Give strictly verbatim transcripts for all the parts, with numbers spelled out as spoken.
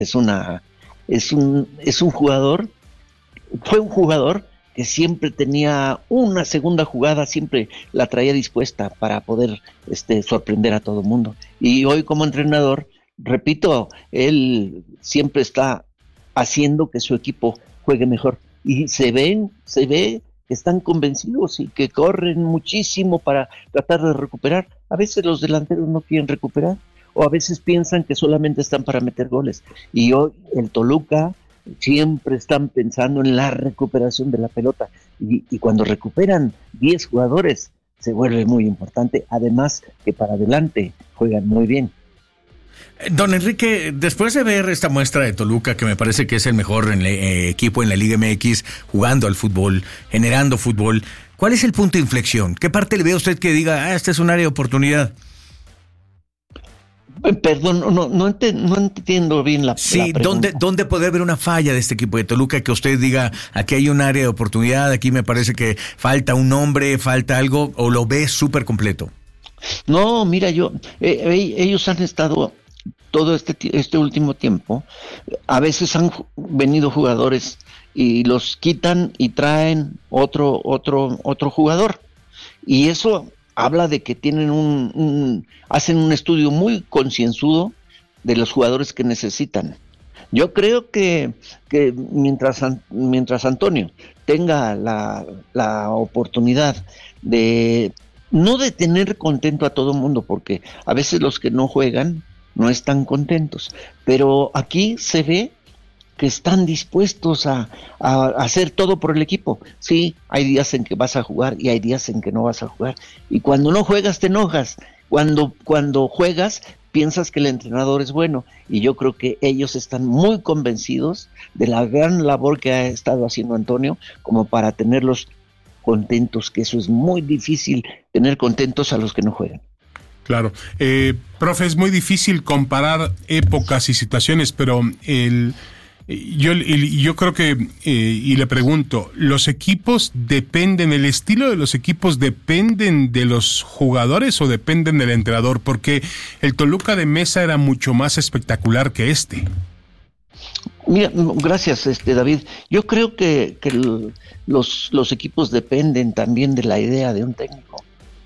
es una, es un, es un jugador, fue un jugador que siempre tenía una segunda jugada, siempre la traía dispuesta para poder este, sorprender a todo el mundo. Y hoy como entrenador, repito, él siempre está haciendo que su equipo juegue mejor. Y se ven, se ve que están convencidos y que corren muchísimo para tratar de recuperar. A veces los delanteros no quieren recuperar, o a veces piensan que solamente están para meter goles. Y hoy el Toluca siempre están pensando en la recuperación de la pelota, y, y cuando recuperan diez jugadores se vuelve muy importante, además que para adelante juegan muy bien. Don Enrique, después de ver esta muestra de Toluca, que me parece que es el mejor en, eh, equipo en la Liga M X, jugando al fútbol, generando fútbol, ¿cuál es el punto de inflexión? ¿Qué parte le ve a usted que diga, ah, este es un área de oportunidad? Perdón, no, no, ent- no entiendo bien la, sí, la pregunta. ¿dónde, ¿dónde puede haber una falla de este equipo de Toluca que usted diga, aquí hay un área de oportunidad, aquí me parece que falta un hombre, falta algo, o lo ve súper completo? No, mira, yo, eh, eh, ellos han estado todo este, este último tiempo, a veces han venido jugadores y los quitan y traen otro, otro, otro jugador, y eso habla de que tienen un, un hacen un estudio muy concienzudo de los jugadores que necesitan. Yo creo que, que mientras, mientras Antonio tenga la, la oportunidad de, no de tener contento a todo el mundo, porque a veces los que no juegan no están contentos, pero aquí se ve que están dispuestos a, a hacer todo por el equipo. Sí, hay días en que vas a jugar y hay días en que no vas a jugar. Y cuando no juegas te enojas. Cuando, cuando juegas piensas que el entrenador es bueno. Y yo creo que ellos están muy convencidos de la gran labor que ha estado haciendo Antonio como para tenerlos contentos, que eso es muy difícil, tener contentos a los que no juegan. Claro. Eh, profe, es muy difícil comparar épocas y situaciones, pero el... Yo, yo creo que, eh, y le pregunto, ¿los equipos dependen, el estilo de los equipos dependen de los jugadores o dependen del entrenador? Porque el Toluca de Mesa era mucho más espectacular que este. Mira, gracias, este David. Yo creo que, que el, los, los equipos dependen también de la idea de un técnico.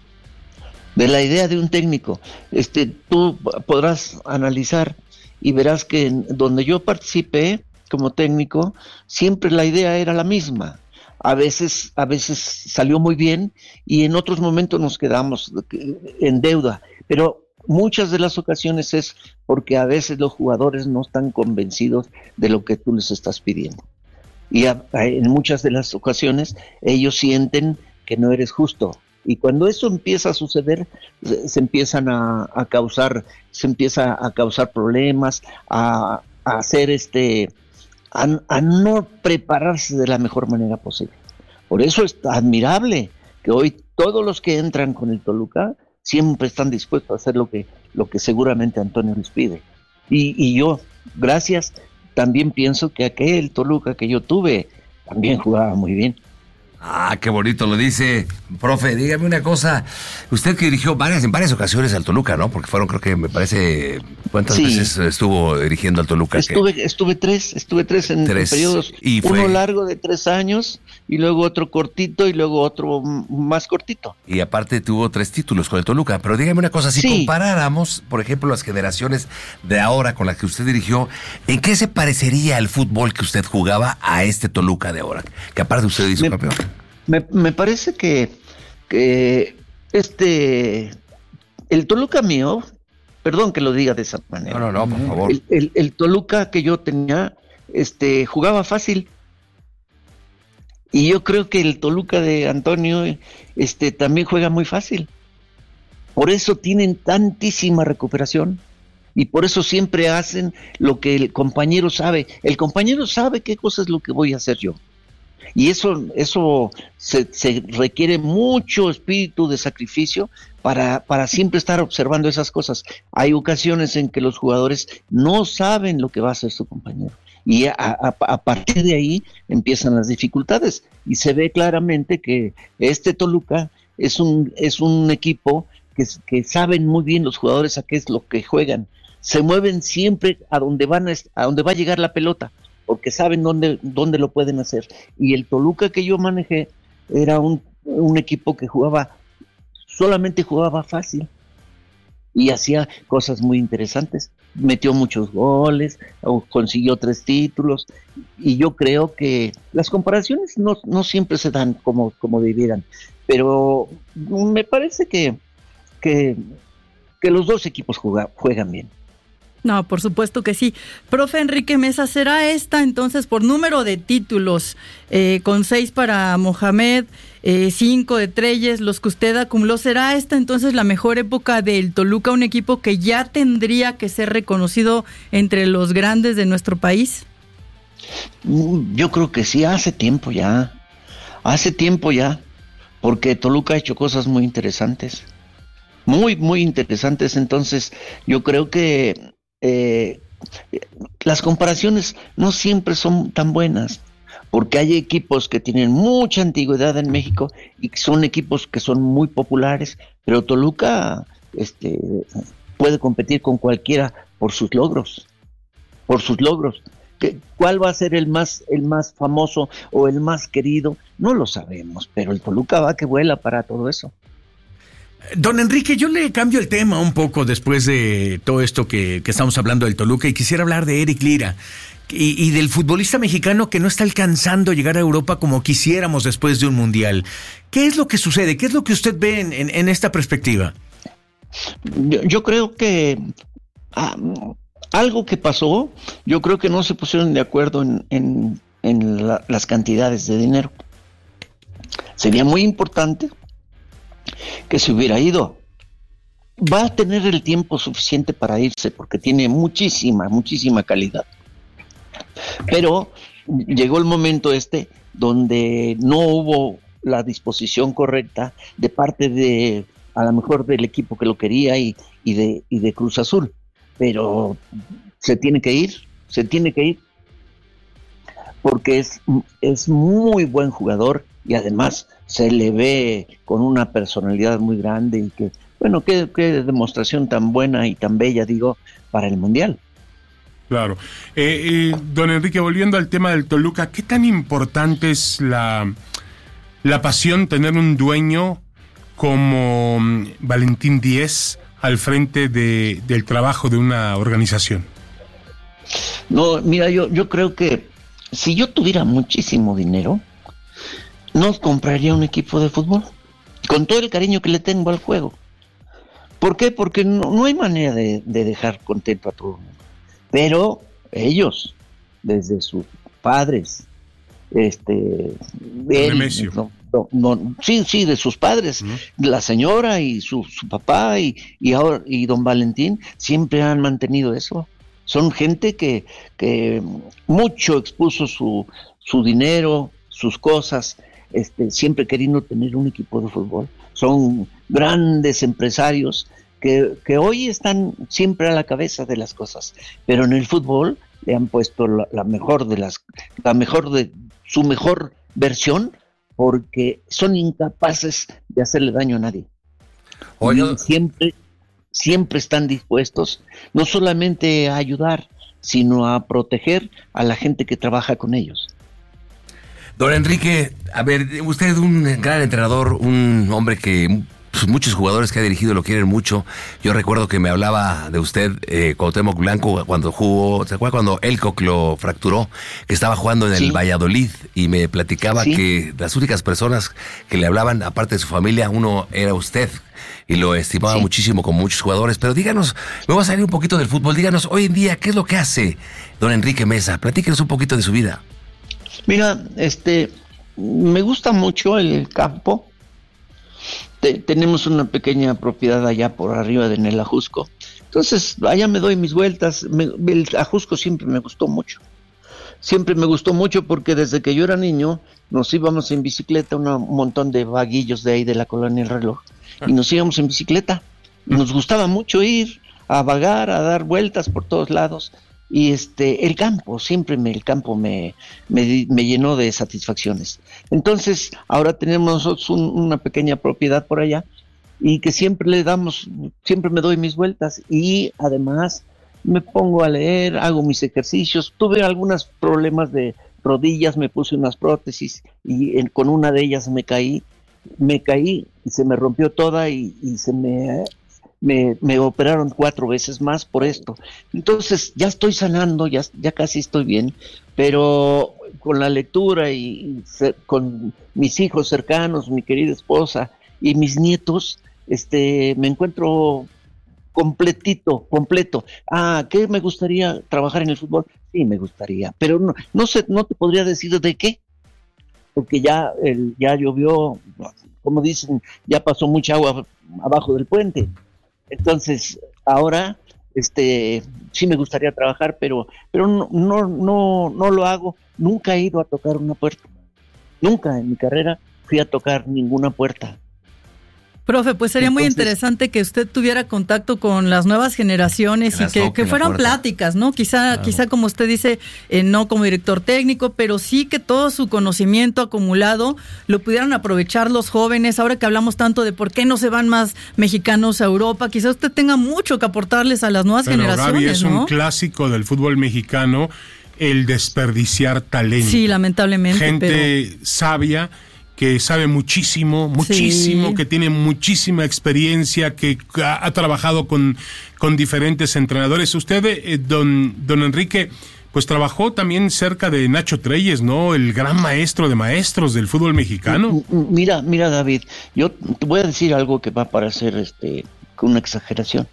De la idea de un técnico. Este, tú podrás analizar y verás que en donde yo participé como técnico, siempre la idea era la misma. A veces, a veces salió muy bien y en otros momentos nos quedamos en deuda, pero muchas de las ocasiones es porque a veces los jugadores no están convencidos de lo que tú les estás pidiendo. Y a, a, en muchas de las ocasiones ellos sienten que no eres justo. Y cuando eso empieza a suceder, se, se empiezan a, a causar, se empieza a causar problemas, a, a hacer este, a, a no prepararse de la mejor manera posible. Por eso es admirable que hoy todos los que entran con el Toluca siempre están dispuestos a hacer lo que, lo que seguramente Antonio les pide. Y, y yo, gracias, también pienso que aquel Toluca que yo tuve también jugaba muy bien. Ah, qué bonito lo dice. Profe, dígame una cosa. Usted que dirigió varias, en varias ocasiones al Toluca, ¿no? Porque fueron, creo que me parece, ¿cuántas sí. veces estuvo dirigiendo al Toluca? Estuve, estuve tres, estuve tres en, tres. en periodos. Y fue... Uno largo de tres años, y luego otro cortito, y luego otro más cortito. Y aparte tuvo tres títulos con el Toluca. Pero dígame una cosa, si sí. comparáramos, por ejemplo, las generaciones de ahora con las que usted dirigió, ¿en qué se parecería el fútbol que usted jugaba a este Toluca de ahora? Que aparte usted hizo me, campeón. Me, me parece que, que este el Toluca mío, perdón que lo diga de esa manera. No, no, no, por favor. El, el, el Toluca que yo tenía, este, jugaba fácil. Y yo creo que el Toluca de Antonio, este, también juega muy fácil. Por eso tienen tantísima recuperación. Y por eso siempre hacen lo que el compañero sabe. El compañero sabe qué cosa es lo que voy a hacer yo. Y eso, eso se, se requiere mucho espíritu de sacrificio para, para siempre estar observando esas cosas. Hay ocasiones en que los jugadores no saben lo que va a hacer su compañero. Y a, a, a partir de ahí empiezan las dificultades. Y se ve claramente que este Toluca es un, es un equipo que, que saben muy bien los jugadores a qué es lo que juegan. se mueven siempre a donde van a, a donde va a llegar la pelota, porque saben dónde, dónde lo pueden hacer. Y el Toluca que yo manejé era un, un equipo que jugaba, solamente jugaba fácil y hacía cosas muy interesantes. Metió muchos goles, consiguió tres títulos, y yo creo que las comparaciones no, no siempre se dan como, como debieran, pero me parece que, que, que los dos equipos juega, juegan bien. No, por supuesto que sí. Profe Enrique Mesa, ¿será esta entonces por número de títulos, eh, con seis para Mohamed, eh, cinco de Treyes, los que usted acumuló, será esta entonces la mejor época del Toluca, un equipo que ya tendría que ser reconocido entre los grandes de nuestro país? Yo creo que sí, hace tiempo ya, hace tiempo ya, porque Toluca ha hecho cosas muy interesantes, muy, muy interesantes. Entonces yo creo que Eh, las comparaciones no siempre son tan buenas, porque hay equipos que tienen mucha antigüedad en México y que son equipos que son muy populares, pero Toluca este, puede competir con cualquiera por sus logros, por sus logros. ¿Qué, ¿Cuál va a ser el más, el más famoso o el más querido? No lo sabemos, pero el Toluca va que vuela para todo eso. Don Enrique, yo le cambio el tema un poco después de todo esto que, que estamos hablando del Toluca, y quisiera hablar de Eric Lira y, y del futbolista mexicano que no está alcanzando a llegar a Europa como quisiéramos después de un mundial. ¿Qué es lo que sucede? ¿Qué es lo que usted ve en, en, en esta perspectiva? Yo, yo creo que ah, algo que pasó, yo creo que no se pusieron de acuerdo en, en, en la, las cantidades de dinero. Sería muy importante que se hubiera ido. Va a tener el tiempo suficiente para irse porque tiene muchísima, muchísima calidad. Pero llegó el momento este donde no hubo la disposición correcta de parte de, a lo mejor del equipo que lo quería y, y, de, y de Cruz Azul. Pero se tiene que ir, se tiene que ir porque es, es muy buen jugador y además se le ve con una personalidad muy grande y que, bueno, qué, qué demostración tan buena y tan bella, digo, para el Mundial. Claro. Eh, eh, don Enrique, volviendo al tema del Toluca, ¿qué tan importante es la, la pasión tener un dueño como um, Valentín Díez al frente de, del trabajo de una organización? No, mira, yo, yo creo que si yo tuviera muchísimo dinero, no compraría un equipo de fútbol, con todo el cariño que le tengo al juego. ¿Por qué? Porque no, no hay manera de, de dejar contento a todo el mundo. Pero ellos, desde sus padres, este, él, no, no, no, sí, sí, de sus padres, uh-huh. La señora y su, su papá y, y ahora y don Valentín siempre han mantenido eso. Son gente que, que mucho expuso su, su dinero, sus cosas. Este, siempre queriendo tener un equipo de fútbol. Son grandes empresarios que, que hoy están siempre a la cabeza de las cosas, pero en el fútbol le han puesto la, la mejor de las, la mejor de su mejor versión, porque son incapaces de hacerle daño a nadie. Oye, siempre, siempre están dispuestos no solamente a ayudar, sino a proteger a la gente que trabaja con ellos. Don Enrique, a ver, usted es un gran entrenador, un hombre que pues, muchos jugadores que ha dirigido lo quieren mucho. Yo recuerdo que me hablaba de usted, eh, Cuauhtémoc Blanco, cuando jugó, ¿se acuerda cuando Elcoc lo fracturó? Que estaba jugando en sí. el Valladolid, y me platicaba sí. que las únicas personas que le hablaban, aparte de su familia, uno era usted, y lo estimaba sí. muchísimo con muchos jugadores. Pero díganos, me voy a salir un poquito del fútbol, díganos hoy en día, ¿qué es lo que hace don Enrique Mesa? Platíquenos un poquito de su vida. Mira, este, me gusta mucho el campo. Te, tenemos una pequeña propiedad allá por arriba de en el Ajusco. Entonces, allá me doy mis vueltas. Me, el Ajusco siempre me gustó mucho. Siempre me gustó mucho porque desde que yo era niño nos íbamos en bicicleta, una, un montón de vaguillos de ahí de la colonia El Reloj, y nos íbamos en bicicleta. Y nos gustaba mucho ir a vagar, a dar vueltas por todos lados. Y este, el campo, siempre me, el campo me, me, me llenó de satisfacciones. Entonces, ahora tenemos nosotros un, una pequeña propiedad por allá, y que siempre le damos, siempre me doy mis vueltas, y además me pongo a leer, hago mis ejercicios. Tuve algunos problemas de rodillas, me puse unas prótesis y en, con una de ellas me caí, me caí y se me rompió toda y, y se me, me, me operaron cuatro veces más por esto. Entonces ya estoy sanando, ya, ya casi estoy bien, pero con la lectura y, y se, con mis hijos cercanos, mi querida esposa y mis nietos, este, me encuentro completito, completo. Ah, ¿qué me gustaría trabajar en el fútbol? Sí, me gustaría, pero no, no sé, no te podría decir de qué, porque ya, el, ya llovió, como dicen, ya pasó mucha agua abajo del puente. Entonces, ahora, este, sí me gustaría trabajar, pero, pero no, no, no, no lo hago. Nunca he ido a tocar una puerta. Nunca en mi carrera fui a tocar ninguna puerta. Profe, pues sería Entonces, muy interesante que usted tuviera contacto con las nuevas generaciones y que, que fueran pláticas, ¿no? Quizá, claro. quizá como usted dice, eh, no como director técnico, pero sí que todo su conocimiento acumulado lo pudieran aprovechar los jóvenes. Ahora que hablamos tanto de por qué no se van más mexicanos a Europa, quizá usted tenga mucho que aportarles a las nuevas pero, generaciones, Gaby, es ¿no? un clásico del fútbol mexicano el desperdiciar talento. Sí, lamentablemente. Gente pero... sabia que sabe muchísimo, muchísimo, sí. que tiene muchísima experiencia, que ha, ha trabajado con, con diferentes entrenadores. Usted, eh, don, don Enrique, pues trabajó también cerca de Nacho Treyes, ¿no? El gran maestro de maestros del fútbol mexicano. Mira, mira, David, yo te voy a decir algo que va a parecer este, una exageración,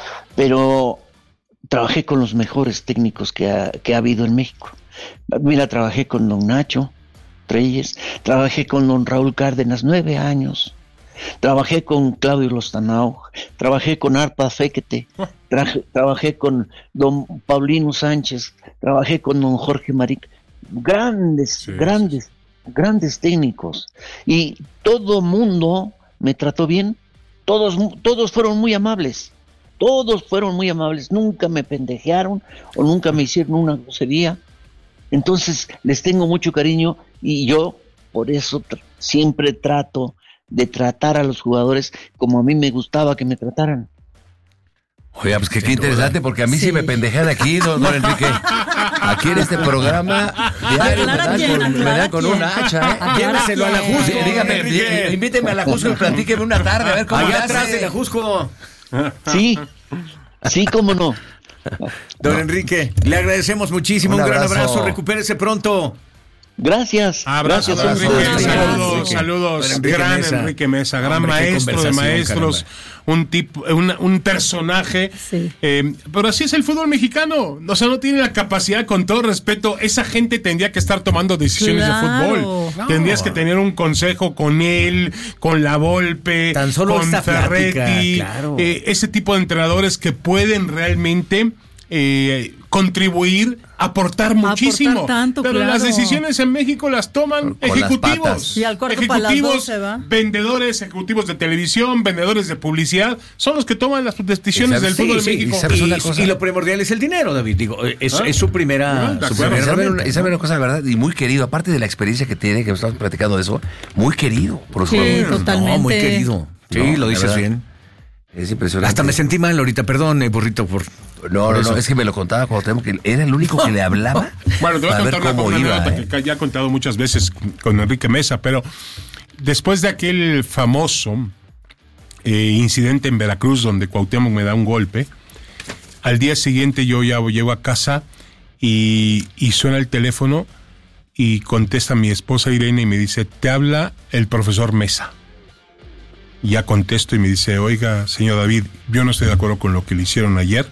pero trabajé con los mejores técnicos que ha, que ha habido en México. Mira, trabajé con don Nacho Treyes, trabajé con don Raúl Cárdenas nueve años, trabajé con Claudio Lostanau, trabajé con Arpa Fekete, tra- trabajé con don Paulino Sánchez, trabajé con don Jorge Maric, grandes, sí, grandes, sí. grandes técnicos, y todo mundo me trató bien, todos, todos fueron muy amables, todos fueron muy amables, nunca me pendejearon o nunca me hicieron una grosería. Entonces les tengo mucho cariño y yo por eso tr- siempre trato de tratar a los jugadores como a mí me gustaba que me trataran. Oiga, pues que qué interesante, porque a mí sí, sí me pendejean aquí, don, don Enrique. Aquí en este programa diario me dan con, me dan con un hacha, ¿eh? Lléveselo a la Jusco. Dígame, dí, invíteme a la Jusco y platíqueme una tarde, a ver cómo allá le atrás hace. de la Jusco. Sí, sí, cómo no. Don no. Enrique, le agradecemos muchísimo, un, un gran abrazo, recupérese pronto. Gracias. Abrazo, gracias, Enrique. Enrique. Saludos, Enrique. saludos. Enrique Gran Mesa. Enrique Mesa, gran Hombre, maestro de maestros, caramba. un tipo, un, un personaje. Sí. Eh, pero así es el fútbol mexicano. O sea, no tiene la capacidad, con todo respeto, esa gente tendría que estar tomando decisiones claro. de fútbol. No. Tendrías que tener un consejo con él, con la Volpe, Tan solo con Ferretti, plática, claro. eh, ese tipo de entrenadores que pueden realmente eh, contribuir, aportar muchísimo. Aportar tanto, pero claro. las decisiones en México las toman Con ejecutivos. Y al cuarto para las ejecutivos, doce, ¿va? vendedores, ejecutivos de televisión, vendedores de publicidad, son los que toman las decisiones del Sí, fútbol sí, en México. y, sabes una cosa? Y, y lo primordial es el dinero, David. Digo, es, ¿Ah? es su primera, Ah, su claro. primera Y saben, herramienta, y saben ¿no? una cosa, la verdad, y muy querido, aparte de la experiencia que tiene, que estamos platicando de eso, muy querido por los Sí, jugadores. totalmente. No, muy querido. Sí, No, lo dices verdad. bien. Es impresionante. Hasta me sentí mal ahorita, perdón, eh, burrito, por... No, por no, eso. no, es que me lo contaba cuando tenemos que era el único que le hablaba. Bueno, te voy a para ver contar una, cómo una iba, anécdota ¿eh? que ya he contado muchas veces con Enrique Mesa, pero después de aquel famoso eh, incidente en Veracruz donde Cuauhtémoc me da un golpe, al día siguiente yo ya llego a casa y, y suena el teléfono y contesta mi esposa Irene y me dice, te habla el profesor Mesa. Y ya contesto y me dice, oiga, señor David, yo no estoy de acuerdo con lo que le hicieron ayer.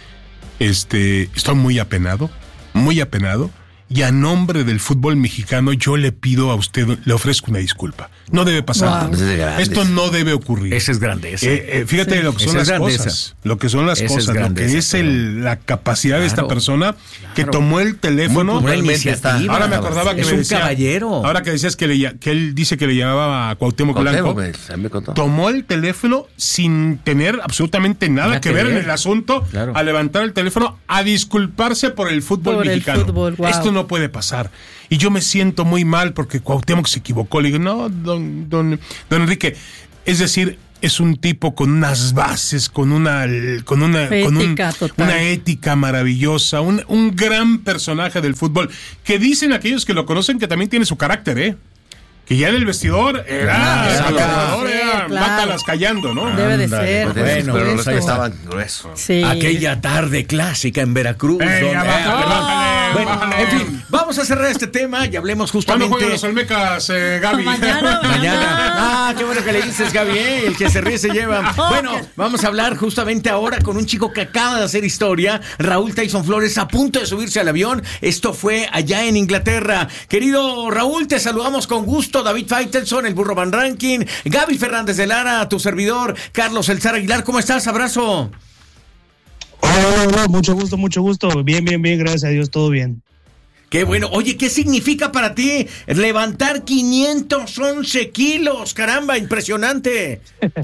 Este, estoy muy apenado, muy apenado, y a nombre del fútbol mexicano yo le pido a usted, le ofrezco una disculpa. No debe pasar. Wow. Esto no debe ocurrir. Ese es grandeza. Eh, eh, fíjate Sí. lo que son Esa es las grandeza. cosas, lo que son las Esa es cosas, lo grandeza, que es el, la capacidad de esta Claro, persona que claro. tomó el teléfono. Muy Realmente iniciativa. está- Ahora me acordaba que es me un decía, caballero. ahora que decías que, le, que él dice que le llamaba a Cuauhtémoc Blanco, Cuauhtémoc, me- me contó. tomó el teléfono sin tener absolutamente nada, Nada que, que ver, ver. en el asunto, Claro. a levantar el teléfono, a disculparse por el fútbol Por el mexicano. fútbol, wow. Esto no puede pasar. Y yo me siento muy mal porque Cuauhtémoc se equivocó. Le digo, no, don, don, don Enrique, es decir, es un tipo con unas bases, con una, con una, ética, con un, una ética maravillosa, un, un gran personaje del fútbol, que dicen aquellos que lo conocen que también tiene su carácter, ¿eh? Que ya en el vestidor era sacador, era mátalas callando, ¿no? Debe de ser. Bueno, pero los que estaban gruesos. Sí. Aquella tarde clásica en Veracruz. Eh, donde, bájale, ah, bájale, bueno, bájale. en fin, vamos a cerrar este tema y hablemos justamente. ¿Cuándo juegan los Olmecas, eh, Gaby? Mañana, Mañana. Ah, qué bueno que le dices, Gaby, ¿eh? El que se ríe se lleva. Bueno, vamos a hablar justamente ahora con un chico que acaba de hacer historia, Raúl Tyson Flores, a punto de subirse al avión. Esto fue allá en Inglaterra. Querido Raúl, te saludamos con gusto. David Faitelson, el Burro Van Ranking, Gaby Fernández de Lara, tu servidor, Carlos El Zar Aguilar. ¿Cómo estás? Abrazo. Hola, hola, mucho gusto, mucho gusto. Bien, bien, bien, gracias a Dios, todo bien. Qué bueno. Oye, ¿qué significa para ti levantar quinientos once kilos? Caramba, impresionante.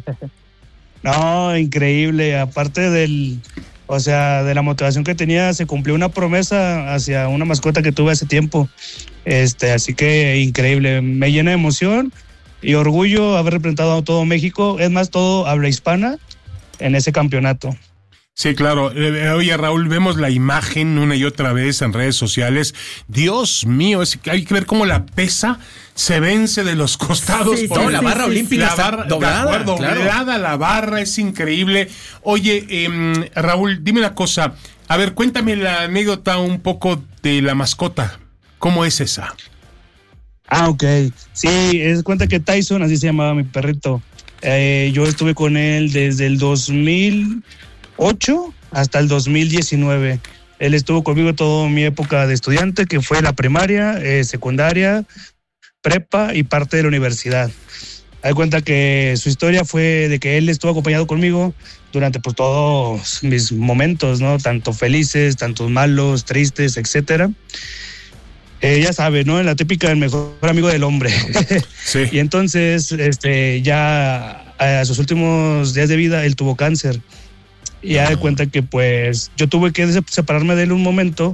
No, increíble. Aparte del, o sea, de la motivación que tenía, se cumplió una promesa hacia una mascota que tuve hace tiempo. Este, así que increíble. Me llena de emoción y orgullo haber representado a todo México. Es más, todo habla hispana en ese campeonato. Sí, claro. Eh, oye, Raúl, vemos la imagen una y otra vez en redes sociales. Dios mío, es que hay que ver cómo la pesa se vence de los costados. Sí, por sí, el, la barra sí, olímpica la está barra, doblada, de acuerdo, claro. doblada la barra, es increíble. Oye, eh, Raúl, dime una cosa. A ver, cuéntame la anécdota un poco de la mascota. ¿Cómo es esa? Ah, ok. Sí, es cuenta que Tyson, así se llamaba mi perrito. Eh, yo estuve con él desde el dos mil ocho hasta el dos mil diecinueve. Él estuvo conmigo toda mi época de estudiante, que fue la primaria, eh, secundaria, prepa y parte de la universidad. Hay cuenta que su historia fue de que él estuvo acompañado conmigo durante pues todos mis momentos, ¿no? Tanto felices, tantos malos, tristes, etcétera. Eh, ya sabe, ¿no? La típica del mejor amigo del hombre. Sí. Y entonces, este, ya a sus últimos días de vida, él tuvo cáncer. Y ya de cuenta que pues yo tuve que separarme de él un momento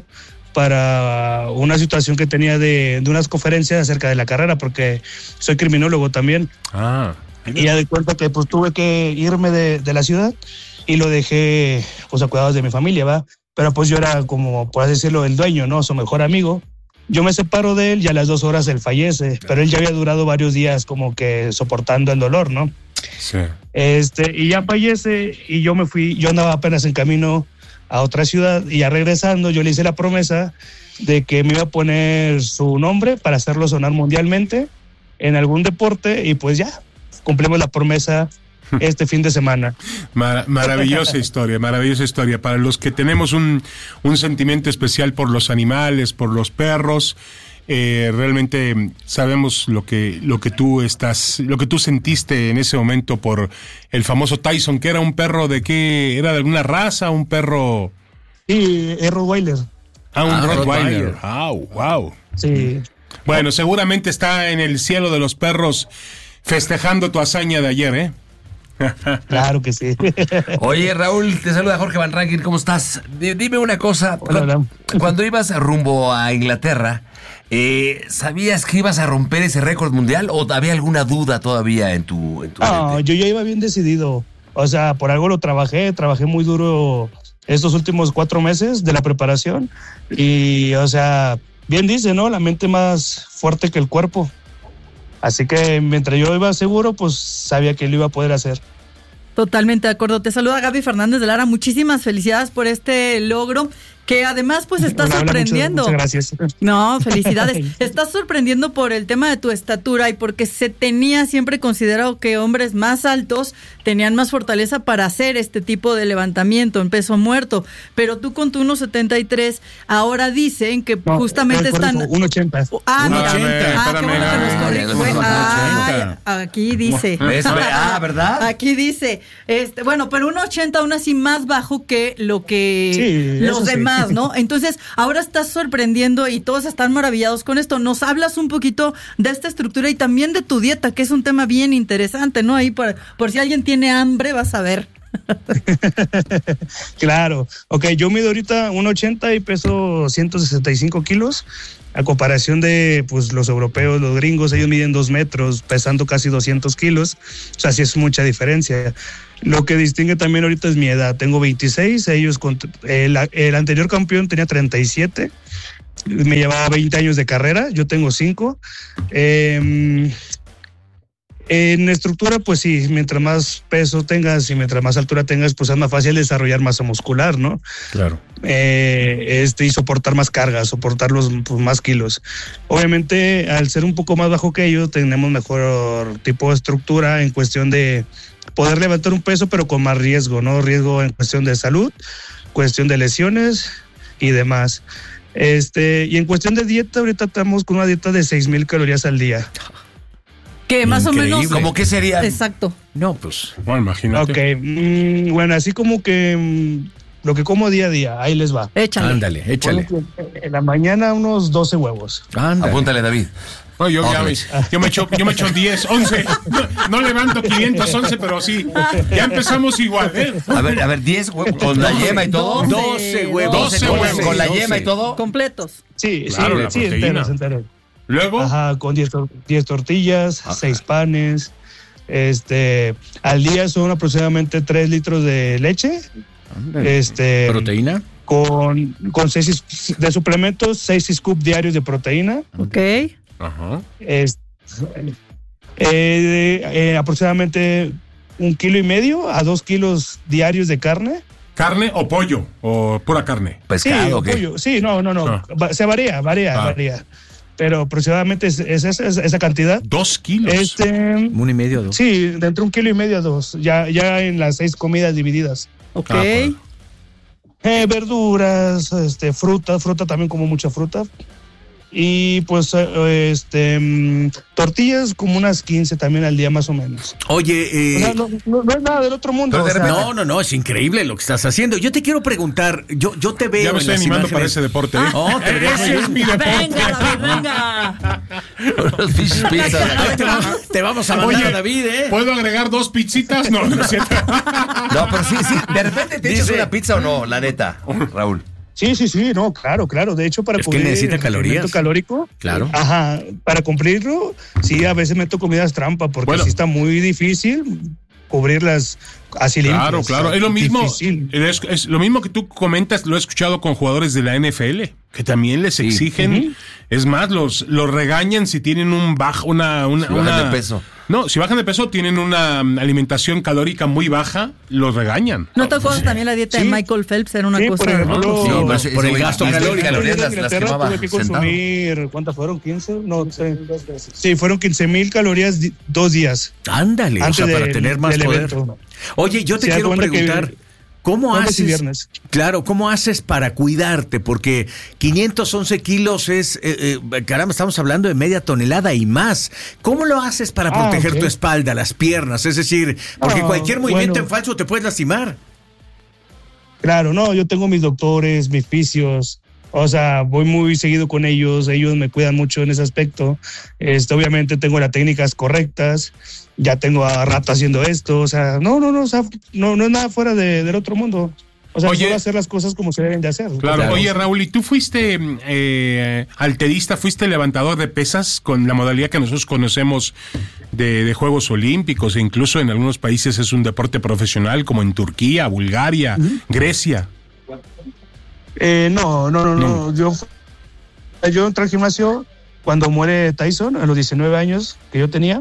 para una situación que tenía de, de unas conferencias acerca de la carrera, porque soy criminólogo también. Ah. Y ya de cuenta que pues tuve que irme de, de la ciudad y lo dejé pues a cuidados de mi familia, ¿va? Pero pues yo era como, por así decirlo, el dueño, ¿no? Su mejor amigo. Yo me separo de él y a las dos horas él fallece, pero él ya había durado varios días como que soportando el dolor, ¿no? Sí. Este, y ya fallece y yo me fui, yo andaba apenas en camino a otra ciudad y ya regresando yo le hice la promesa de que me iba a poner su nombre para hacerlo sonar mundialmente en algún deporte y pues ya, cumplimos la promesa este fin de semana. Mar- maravillosa historia, maravillosa historia. Para los que tenemos un, un sentimiento especial por los animales, por los perros, eh, realmente sabemos lo que, lo que tú estás, lo que tú sentiste en ese momento por el famoso Tyson, que era un perro de qué, era de alguna raza, un perro. Sí, es Rottweiler. Ah, un Ah, Rottweiler. Rottweiler. Wow, wow. Sí. Bueno, seguramente está en el cielo de los perros festejando tu hazaña de ayer, ¿eh? Claro que sí. Oye, Raúl, te saluda Jorge Van Rankin, ¿cómo estás? D- dime una cosa, Hola, hola. cuando, cuando ibas rumbo a Inglaterra, eh, ¿sabías que ibas a romper ese récord mundial o había alguna duda todavía en tu, en tu No, mente? yo ya iba bien decidido. O sea, por algo lo trabajé, trabajé muy duro estos últimos cuatro meses de la preparación y, o sea, bien dice, ¿no? La mente más fuerte que el cuerpo. Así que mientras yo iba seguro, pues sabía que lo iba a poder hacer. Totalmente de acuerdo. Te saluda Gaby Fernández de Lara. Muchísimas felicidades por este logro, que además pues está Hola, hola, sorprendiendo. Muchas, muchas gracias. No, felicidades. Estás sorprendiendo por el tema de tu estatura y porque se tenía siempre considerado que hombres más altos tenían más fortaleza para hacer este tipo de levantamiento en peso muerto. Pero tú con tu uno setenta y tres, ahora dicen que No, justamente eh, por están... eso, uno ochenta. Ah, uno mira. ochenta, Ah, qué espérame, bueno que nos ah, corrige. ya, Fue- uno ah, aquí dice. ¿Ves? Ah, ¿verdad? Aquí dice, este, bueno, pero uno ochenta aún así más bajo que lo que Sí, los eso sí. demás, ¿no? Entonces, ahora estás sorprendiendo y todos están maravillados con esto. Nos hablas un poquito de esta estructura y también de tu dieta, que es un tema bien interesante, ¿no? Ahí por, por si alguien tiene hambre, vas a ver. Claro. Ok, yo mido ahorita uno ochenta y peso ciento sesenta y cinco kilos. A comparación de pues los europeos, los gringos, ellos miden dos metros, pesando casi doscientos kilos. O sea, sí es mucha diferencia. Lo que distingue también ahorita es mi edad. Tengo veintiséis, ellos con, el, el anterior campeón tenía treinta y siete. Me llevaba veinte años de carrera, yo tengo cinco. Eh, En estructura, pues sí, mientras más peso tengas y mientras más altura tengas, pues es más fácil desarrollar masa muscular, ¿no? Claro. Eh, este, y soportar más cargas, soportar los pues, más kilos. Obviamente, al ser un poco más bajo que ellos, tenemos mejor tipo de estructura en cuestión de poder levantar un peso, pero con más riesgo, ¿no? Riesgo en cuestión de salud, cuestión de lesiones y demás. Este, y en cuestión de dieta, ahorita estamos con una dieta de seis mil calorías al día. Que más Increíble. o menos. ¿Cómo que sería? Exacto. No, pues. Bueno, imagínate. Ok, mm, bueno, así como que mm, lo que como día a día, ahí les va. Échale. Ándale, échale. Bueno, en la mañana unos doce huevos. Ándale. Apúntale, David. No, yo, ya Otra ves, vez. yo me echo, yo me echo diez, once. No, no levanto quinientos once, pero sí. Ya empezamos igual, ¿eh? A ver, a ver, diez huevos con la yema y todo. doce huevos. doce Con- huevos. Con la doce. yema y todo. Completos. Sí, Claro, la sí, sí, proteína. enteros, enteros. Luego, Ajá, con diez tor- diez tortillas, Ajá. seis panes. Este, al día son aproximadamente tres litros de leche. Ándale. Este, ¿Proteína? con, con seis de suplementos, seis scoops diarios de proteína. Ok. ajá. Es, eh, eh, aproximadamente un kilo y medio a dos kilos diarios de carne. ¿Carne o pollo? ¿O pura carne? Pescado, sí, ¿o qué? pollo. Sí, no, no, no. Ah. Va- Se varía, varía, Ah. varía. Pero aproximadamente es, es esa, es esa cantidad. Dos kilos. Este, ¿Un y medio o dos? sí, de entre un kilo y medio a dos, ya, ya en las seis comidas divididas. Ok. Ah, pues. Eh, verduras, este, fruta, fruta también como mucha fruta. Y pues eh, este mm, tortillas como unas quince también al día más o menos. Oye, eh, O sea, no, no- no es nada del otro mundo. Pero de o sea, repente- no, no, no, es increíble lo que estás haciendo. Yo te quiero preguntar, yo, yo te veo Ya me en estoy las animando para imágenes. ese deporte, ¿eh? Oh, te verías muy Ese es mi deporte. Venga, David, venga. Los fish pizza. Ay, te, vamos, te vamos a mandar Oye, a David, ¿eh? ¿puedo agregar dos pizzitas? No, no es cierto. No, pero sí, sí. ¿De repente te echas Dice- una pizza o no? La neta, Raúl. Sí, sí, sí, no, claro, claro. De hecho, para Es que cubrir necesita el calorías. requerimiento calórico, Claro. ajá, para cumplirlo, sí, a veces meto comidas trampa porque Bueno. sí está muy difícil cubrirlas así limpias. Claro, claro. Es lo mismo. Difícil. Es, es lo mismo que tú comentas, lo he escuchado con jugadores de la N F L, que también les Sí. exigen. Ujú. Es más, los, los regañan si tienen un bajo, una, una, Si bajan una- de peso. No, si bajan de peso, tienen una mm, alimentación calórica muy baja, los regañan. ¿No te acuerdas también la dieta Sí. de Michael Phelps? Era una Sí, cosa por de ejemplo, locos. Sí, no, por, ese- por ese el güey- gasto las calórico. calorías En las- las Inglaterra quemaba tuve que sentado. consumir, ¿cuántas fueron? ¿quince? No sé. Sí, fueron quince mil calorías di- dos días. Ándale, o Antes sea, para del- tener más del poder. evento. Oye, yo te Se da quiero cuenta que- preguntar, ¿cómo Jueves y haces? viernes. Claro, ¿cómo haces para cuidarte? Porque quinientos once kilos es, eh, eh, caramba, estamos hablando de media tonelada y más. ¿Cómo lo haces para Ah, proteger ok. tu espalda, las piernas? Es decir, porque Ah, cualquier movimiento bueno. en falso te puedes lastimar. Claro, no, yo tengo mis doctores, mis fisios, o sea, voy muy seguido con ellos, ellos me cuidan mucho en ese aspecto. Este, obviamente tengo las técnicas correctas, ya tengo a rato haciendo esto, o sea, no, no, no, o sea, no, no es nada fuera de- del otro mundo. O sea, Oye. solo hacer las cosas como se deben de hacer. Claro. Claro. Oye, Raúl, ¿y tú fuiste eh, alterista, fuiste levantador de pesas con la modalidad que nosotros conocemos de, de Juegos Olímpicos e incluso en algunos países es un deporte profesional como en Turquía, Bulgaria, Grecia? Eh, no, no, no, no, yo, yo entré al gimnasio cuando muere Tyson, a los diecinueve años que yo tenía,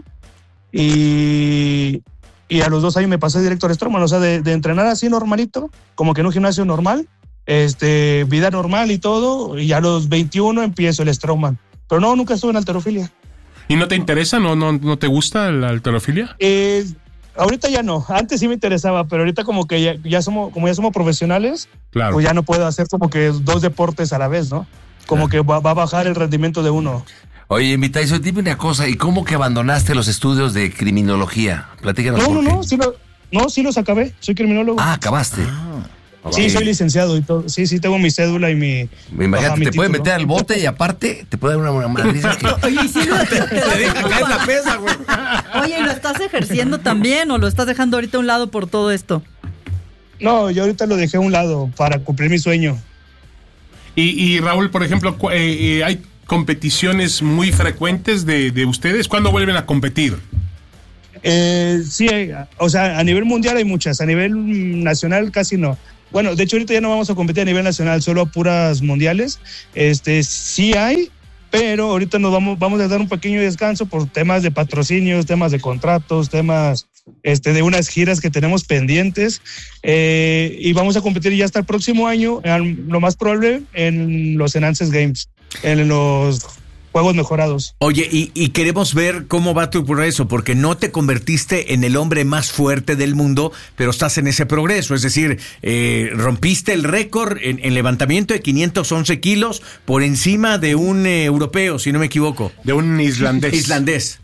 y, y a los dos años me pasé directo al Strongman, o sea, de, de entrenar así normalito, como que en un gimnasio normal, este, vida normal y todo, y a los veintiuno empiezo el Strongman, pero no, nunca estuve en halterofilia. ¿Y no te interesa? ¿No, no, no te gusta la halterofilia? Eh, ahorita ya no, antes sí me interesaba, pero ahorita como que ya, ya somos, como ya somos profesionales, Claro. pues ya no puedo hacer como que dos deportes a la vez, ¿no? Como que va, va a bajar el rendimiento de uno. Oye, mi Tyson, dime una cosa, ¿y cómo que abandonaste los estudios de criminología? Platícanos No, por no, qué. no, sí, lo, no, sí los acabé, soy criminólogo. Ah, acabaste. sí, ok. soy licenciado y todo. Sí, sí, tengo mi cédula y mi... Imagínate, ajá, mi te pueden título. meter al bote y aparte te puede dar una, una madriza que... Oye, ¿y sí lo, te, te da deja culpa? caer la pesa, güey. Oye, ¿y lo estás ejerciendo también o lo estás dejando ahorita a un lado por todo esto? No, yo ahorita lo dejé a un lado para cumplir mi sueño. Y, y Raúl, por ejemplo, eh, eh, ¿hay competiciones muy frecuentes de, de ustedes? ¿Cuándo vuelven a competir? Eh, sí, o sea, a nivel mundial hay muchas, a nivel nacional casi no. Bueno, de hecho ahorita ya no vamos a competir a nivel nacional, solo a puras mundiales. Este, sí hay, pero ahorita nos vamos, vamos a dar un pequeño descanso por temas de patrocinios, temas de contratos, temas este, de unas giras que tenemos pendientes. Eh, y vamos a competir ya hasta el próximo año, lo más probable, en los Enhanced Games, en los juegos mejorados. Oye, y, y queremos ver cómo va tu progreso, porque no te convertiste en el hombre más fuerte del mundo, pero estás en ese progreso, es decir, eh, rompiste el récord en, en levantamiento de quinientos once kilos por encima de un eh, europeo, si no me equivoco. De un islandés. Islandés.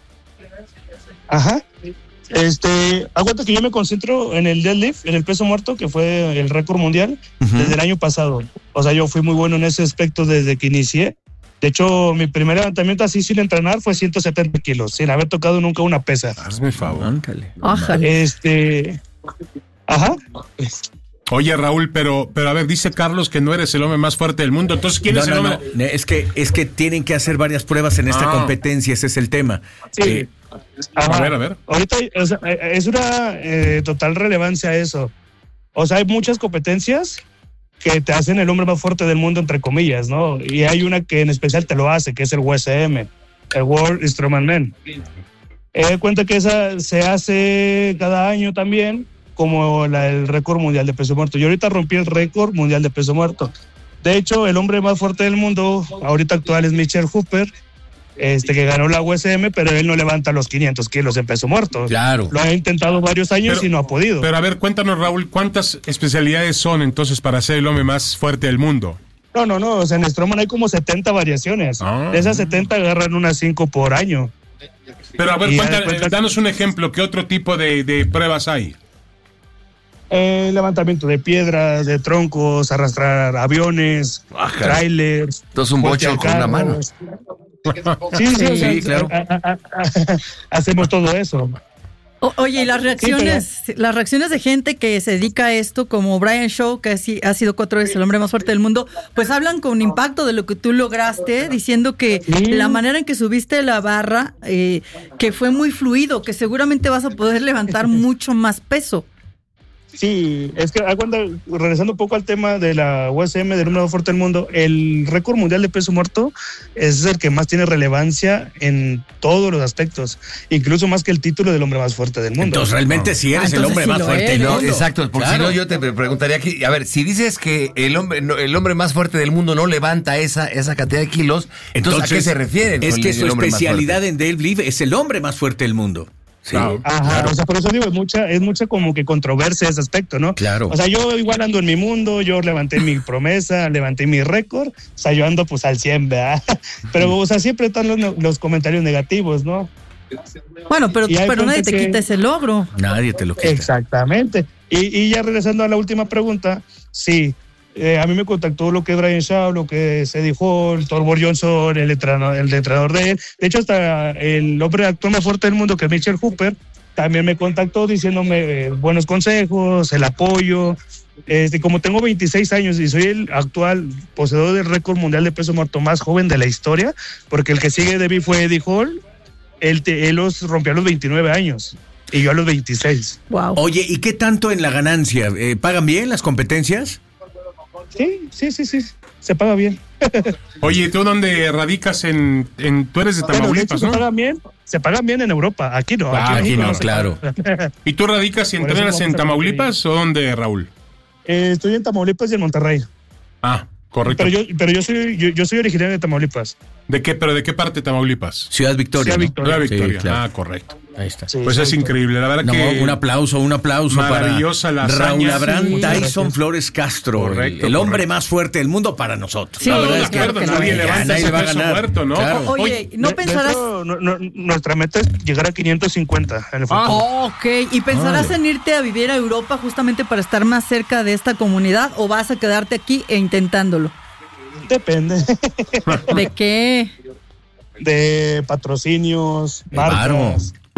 Ajá. Este, aguanta que yo me concentro en el deadlift, en el peso muerto, que fue el récord mundial, uh-huh, desde el año pasado. O sea, yo fui muy bueno en ese aspecto desde que inicié. De hecho, mi primer levantamiento así sin entrenar fue ciento setenta kilos, sin haber tocado nunca una pesa. Hazme favor. Ándale. Ájale. Este, ajá. Oye, Raúl, pero, pero a ver, dice Carlos que no eres el hombre más fuerte del mundo. Entonces, ¿quién no, es no, el hombre? No. Es que, es que tienen que hacer varias pruebas en esta ah. competencia, ese es el tema. Sí. Eh, Ajá. A ver, a ver. Ahorita o sea, es una eh, total relevancia eso. O sea, hay muchas competencias que te hacen el hombre más fuerte del mundo, entre comillas, ¿no? Y hay una que en especial te lo hace, que es el U S M, el World Strongman Man. Eh, cuenta que esa se hace cada año también, como la, el récord mundial de peso muerto. Yo ahorita rompí el récord mundial de peso muerto. De hecho, el hombre más fuerte del mundo, ahorita actual, es Mitchell Hooper, este que ganó la U S M, pero él no levanta los quinientos kilos en peso muerto. Claro. Lo ha intentado varios años pero, y no ha podido. Pero a ver, cuéntanos, Raúl, ¿cuántas especialidades son entonces para ser el hombre más fuerte del mundo? No, no, no, o sea, en Strongman hay como setenta variaciones. Ah. De esas setenta agarran unas cinco por año. Pero a ver, cuenta, cuenta, danos un ejemplo, ¿qué otro tipo de, de pruebas hay? Eh, levantamiento de piedras, de troncos, arrastrar aviones, Ajá. trailers. Entonces un bocho con una mano. Sí, sí, sí, sí, claro. A, a, a, a, hacemos todo eso. O, oye, y las reacciones, sí, pero... las reacciones de gente que se dedica a esto, como Brian Shaw, que así, ha sido cuatro veces el hombre más fuerte del mundo, pues hablan con impacto de lo que tú lograste, diciendo que sí. la manera en que subiste la barra, eh, que fue muy fluido, que seguramente vas a poder levantar mucho más peso. Sí, es que cuando, regresando un poco al tema de la U S M, del número más fuerte del mundo, el récord mundial de peso muerto es el que más tiene relevancia en todos los aspectos, incluso más que el título del hombre más fuerte del mundo. Entonces realmente no. sí eres ah, el hombre sí más fuerte del mundo. No, exacto, porque claro. si no yo te preguntaría aquí, a ver, si dices que el hombre no, el hombre más fuerte del mundo no levanta esa, esa cantidad de kilos, entonces, entonces ¿a qué se refieren? Es que el, su el especialidad en deadlift es el hombre más fuerte del mundo. Sí, Ajá, claro. O sea, por eso digo, es mucha, es mucha como que controversia ese aspecto, ¿no? Claro. O sea, yo igual ando en mi mundo, yo levanté mi promesa, levanté mi récord, o sea, yo ando pues al cien, ¿verdad? Pero, o sea, siempre están los, los comentarios negativos, ¿no? Bueno, pero, pero nadie te que... quita ese logro. Nadie te lo quita. Exactamente. Y, y ya regresando a la última pregunta, sí, eh, a mí me contactó lo que es Brian Shaw, lo que es Eddie Hall, Torbjörn Johnson, el entrenador, el entrenador de él. De hecho, hasta el hombre actual más fuerte del mundo, que es Mitchell Hooper, también me contactó diciéndome eh, buenos consejos, el apoyo. Este, como tengo veintiséis años y soy el actual poseedor del récord mundial de peso muerto más joven de la historia, porque el que sigue de mí fue Eddie Hall, él, te, él los rompió a los veintinueve años. Y yo a los veintiséis. Wow. Oye, ¿y qué tanto en la ganancia? Eh, ¿Pagan bien las competencias? Sí, sí, sí, sí, se paga bien. Oye, ¿tú dónde radicas? En, en tú eres de Tamaulipas, bueno, de hecho, ¿no? Se pagan bien, se pagan bien en Europa, aquí no. Ah, aquí, aquí no, no, claro. ¿Y tú radicas y entrenas en Tamaulipas o dónde, Raúl? Eh, estoy en Tamaulipas y en Monterrey. Ah, correcto. Pero yo, pero yo soy, yo, yo soy originario de Tamaulipas. ¿De qué, pero de qué parte de Tamaulipas? Ciudad Victoria. Ciudad ¿no? Victoria. Ciudad Victoria. Sí, claro. Ah, correcto. Ahí está. Sí, pues es increíble, la verdad no, que... Un aplauso, un aplauso maravillosa para la Raúl hazaña. Abraham Sí, Tyson gracias. Flores Castro, correcto, el hombre correcto. más fuerte del mundo para nosotros. Sí, la verdad de es que, acuerdo, que nadie no, levanta nadie ese va a peso ganar. muerto, ¿no? Claro. Oye, ¿no de, pensarás...? De hecho, no, no, nuestra meta es llegar a quinientos cincuenta en el fútbol. Ah, ok, ¿y pensarás ah, en irte a vivir a Europa justamente para estar más cerca de esta comunidad o vas a quedarte aquí e intentándolo? Depende. ¿De qué? De patrocinios, marcas.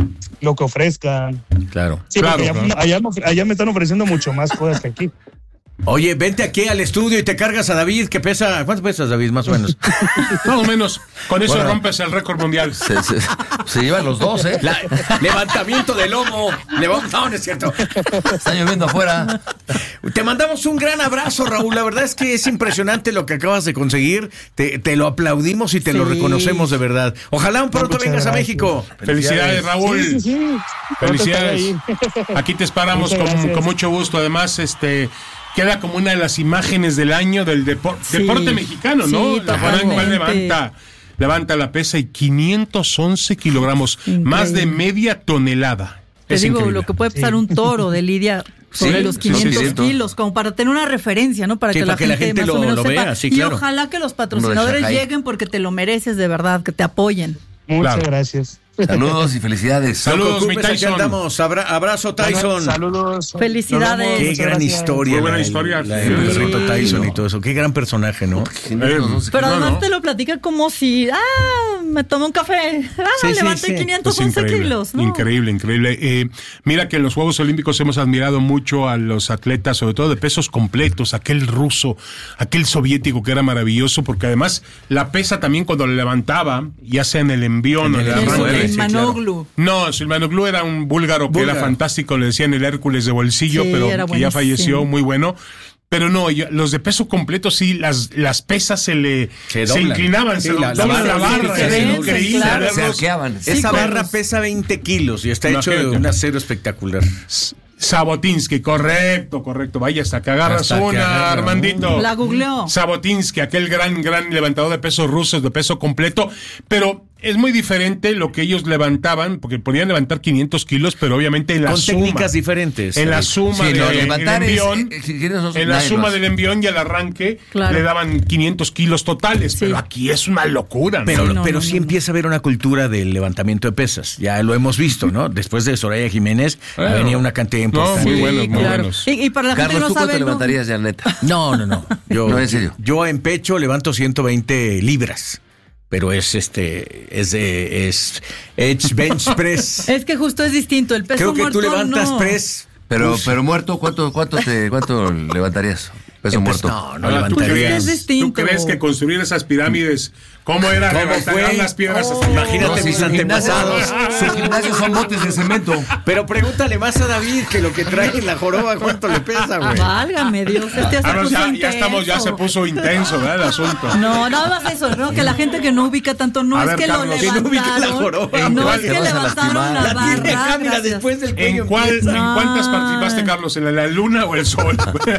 lo que ofrezcan. Claro. Sí, Claro, porque claro. allá, allá, allá me están ofreciendo mucho más cosas que aquí. Oye, vente aquí al estudio y te cargas a David, que pesa... ¿Cuánto pesas, David, más o menos? Más o menos. Con eso Bueno. rompes el récord mundial. Se, se, se llevan los dos, ¿eh? La- levantamiento de lomo. Levant- no, no es cierto. Está lloviendo afuera. Te mandamos un gran abrazo, Raúl. La verdad es que es impresionante lo que acabas de conseguir. Te, te lo aplaudimos y te lo Sí. reconocemos de verdad. Ojalá un pronto Muchas vengas a gracias. México. Felicidades, Raúl. Sí, sí, sí. Felicidades. Aquí te esperamos Muchas con, gracias. con mucho gusto. Además, este queda como una de las imágenes del año del depor- Sí. deporte mexicano, ¿no? Sí, La manera en cual totalmente. levanta, levanta la pesa y quinientos once kilogramos, Increíble. más de media tonelada. Te Es digo, increíble. lo que puede pesar un toro de lidia sobre Sí, los sí, quinientos sí, sí. kilos, como para tener una referencia, ¿no? Para, Sí, que, para la que la gente gente más lo- o menos lo sepa. vea, sí, Y claro. ojalá que los patrocinadores Shanghái. lleguen porque te lo mereces de verdad, que te apoyen. Muchas Claro. gracias. Saludos y felicidades. Saludos, No te mi preocupes, aquí Tyson. andamos. Abra- abrazo, Tyson. Saludos. Felicidades. Nos vemos. Qué Muchas gran gracias. historia. Muy buena la- historia. La, Sí. del perrito Sí. Tyson y todo eso. Qué gran personaje, ¿no? Eh, Pero no, además no. te lo platica como si, ah, me tomé un café, ah, Sí, sí, levanté sí. quinientos Es once increíble, kilos, ¿no? increíble, increíble. Eh, mira que en los Juegos Olímpicos hemos admirado mucho a los atletas, sobre todo de pesos completos, aquel ruso, aquel soviético que era maravilloso, porque además la pesa también cuando le levantaba, ya sea en el envión o en el En el El, arranque. arranque. el sí, Manoglu. No, Silvanoglu era un búlgaro que Búlgaro. era fantástico, le decían el Hércules de bolsillo, Sí, pero era que ya buenísimo. falleció, muy bueno. Pero no, yo- los de peso completo sí, las, las pesas se le Se se, doblan. inclinaban, Sí, se la- la doblan la barra, barra, sí, es sí, increíble claro. Se verlos. arqueaban. Sí, Esa claro. barra pesa veinte kilos y está hecho de Imagínate. un acero espectacular. Sabotinsky, correcto, correcto. Vaya, hasta que agarras Hasta que una, agarra Armandito. La googleó. Sabotinsky, aquel gran, gran levantador de pesos rusos, de peso completo. Pero es muy diferente lo que ellos levantaban, porque podían levantar quinientos kilos, pero obviamente en la Con suma. técnicas diferentes. En la David. suma Sí, de, no, el levantar es- envión, eh, si quieres, no- en la nadie suma lo hace. del envión y el arranque Claro. le daban quinientos kilos totales, Sí. pero aquí es una locura, ¿no? Pero, Sí, no, pero no, sí no, empieza a haber una cultura del levantamiento de pesas. Ya lo hemos visto, ¿no? Después de Soraya Jiménez, Bueno. venía una cantidad No, importante. muy Sí, buenos, muy claro. buenos. Y, y para la gente Carlos, que ¿tú no cuánto sabe, ¿no? levantarías ya, neta? No, no, no. Yo, No, en serio. Yo en pecho levanto ciento veinte libras. Pero es este, es de, es edge bench press. Es que justo es distinto, el peso Creo que muerto tú levantas no. press. Pero, Uf. pero muerto, ¿cuánto, cuánto, te, cuánto levantarías? Peso Empe- muerto. No, no Ahora, ¿tú levantarías. crees, Es distinto. ¿Tú crees que construir esas pirámides, cómo era ¿Cómo levantar fue? las piedras? Oh. hasta- Imagínate No, mis si su gimnasio- antepasados. Sus gimnasios son botes de cemento. Pero pregúntale más a David que lo que trae en la joroba, ¿cuánto le pesa, güey? Válgame Dios, este ya se Ah, no, puso ya, ya intenso. estamos, ya se puso intenso, ¿verdad? El asunto. No, nada más eso, ¿no? Que la gente que no ubica tanto no A es ver, que Carlos, lo que no ubica la levantaron. joroba. No ¿Cuál es te que vas a levantaron lastimar? la La barra. tiene acá, mira, gracias. después del cuello. ¿En, cuál, empieza. ¿En cuántas No. participaste, Carlos? ¿En la, la luna o el sol?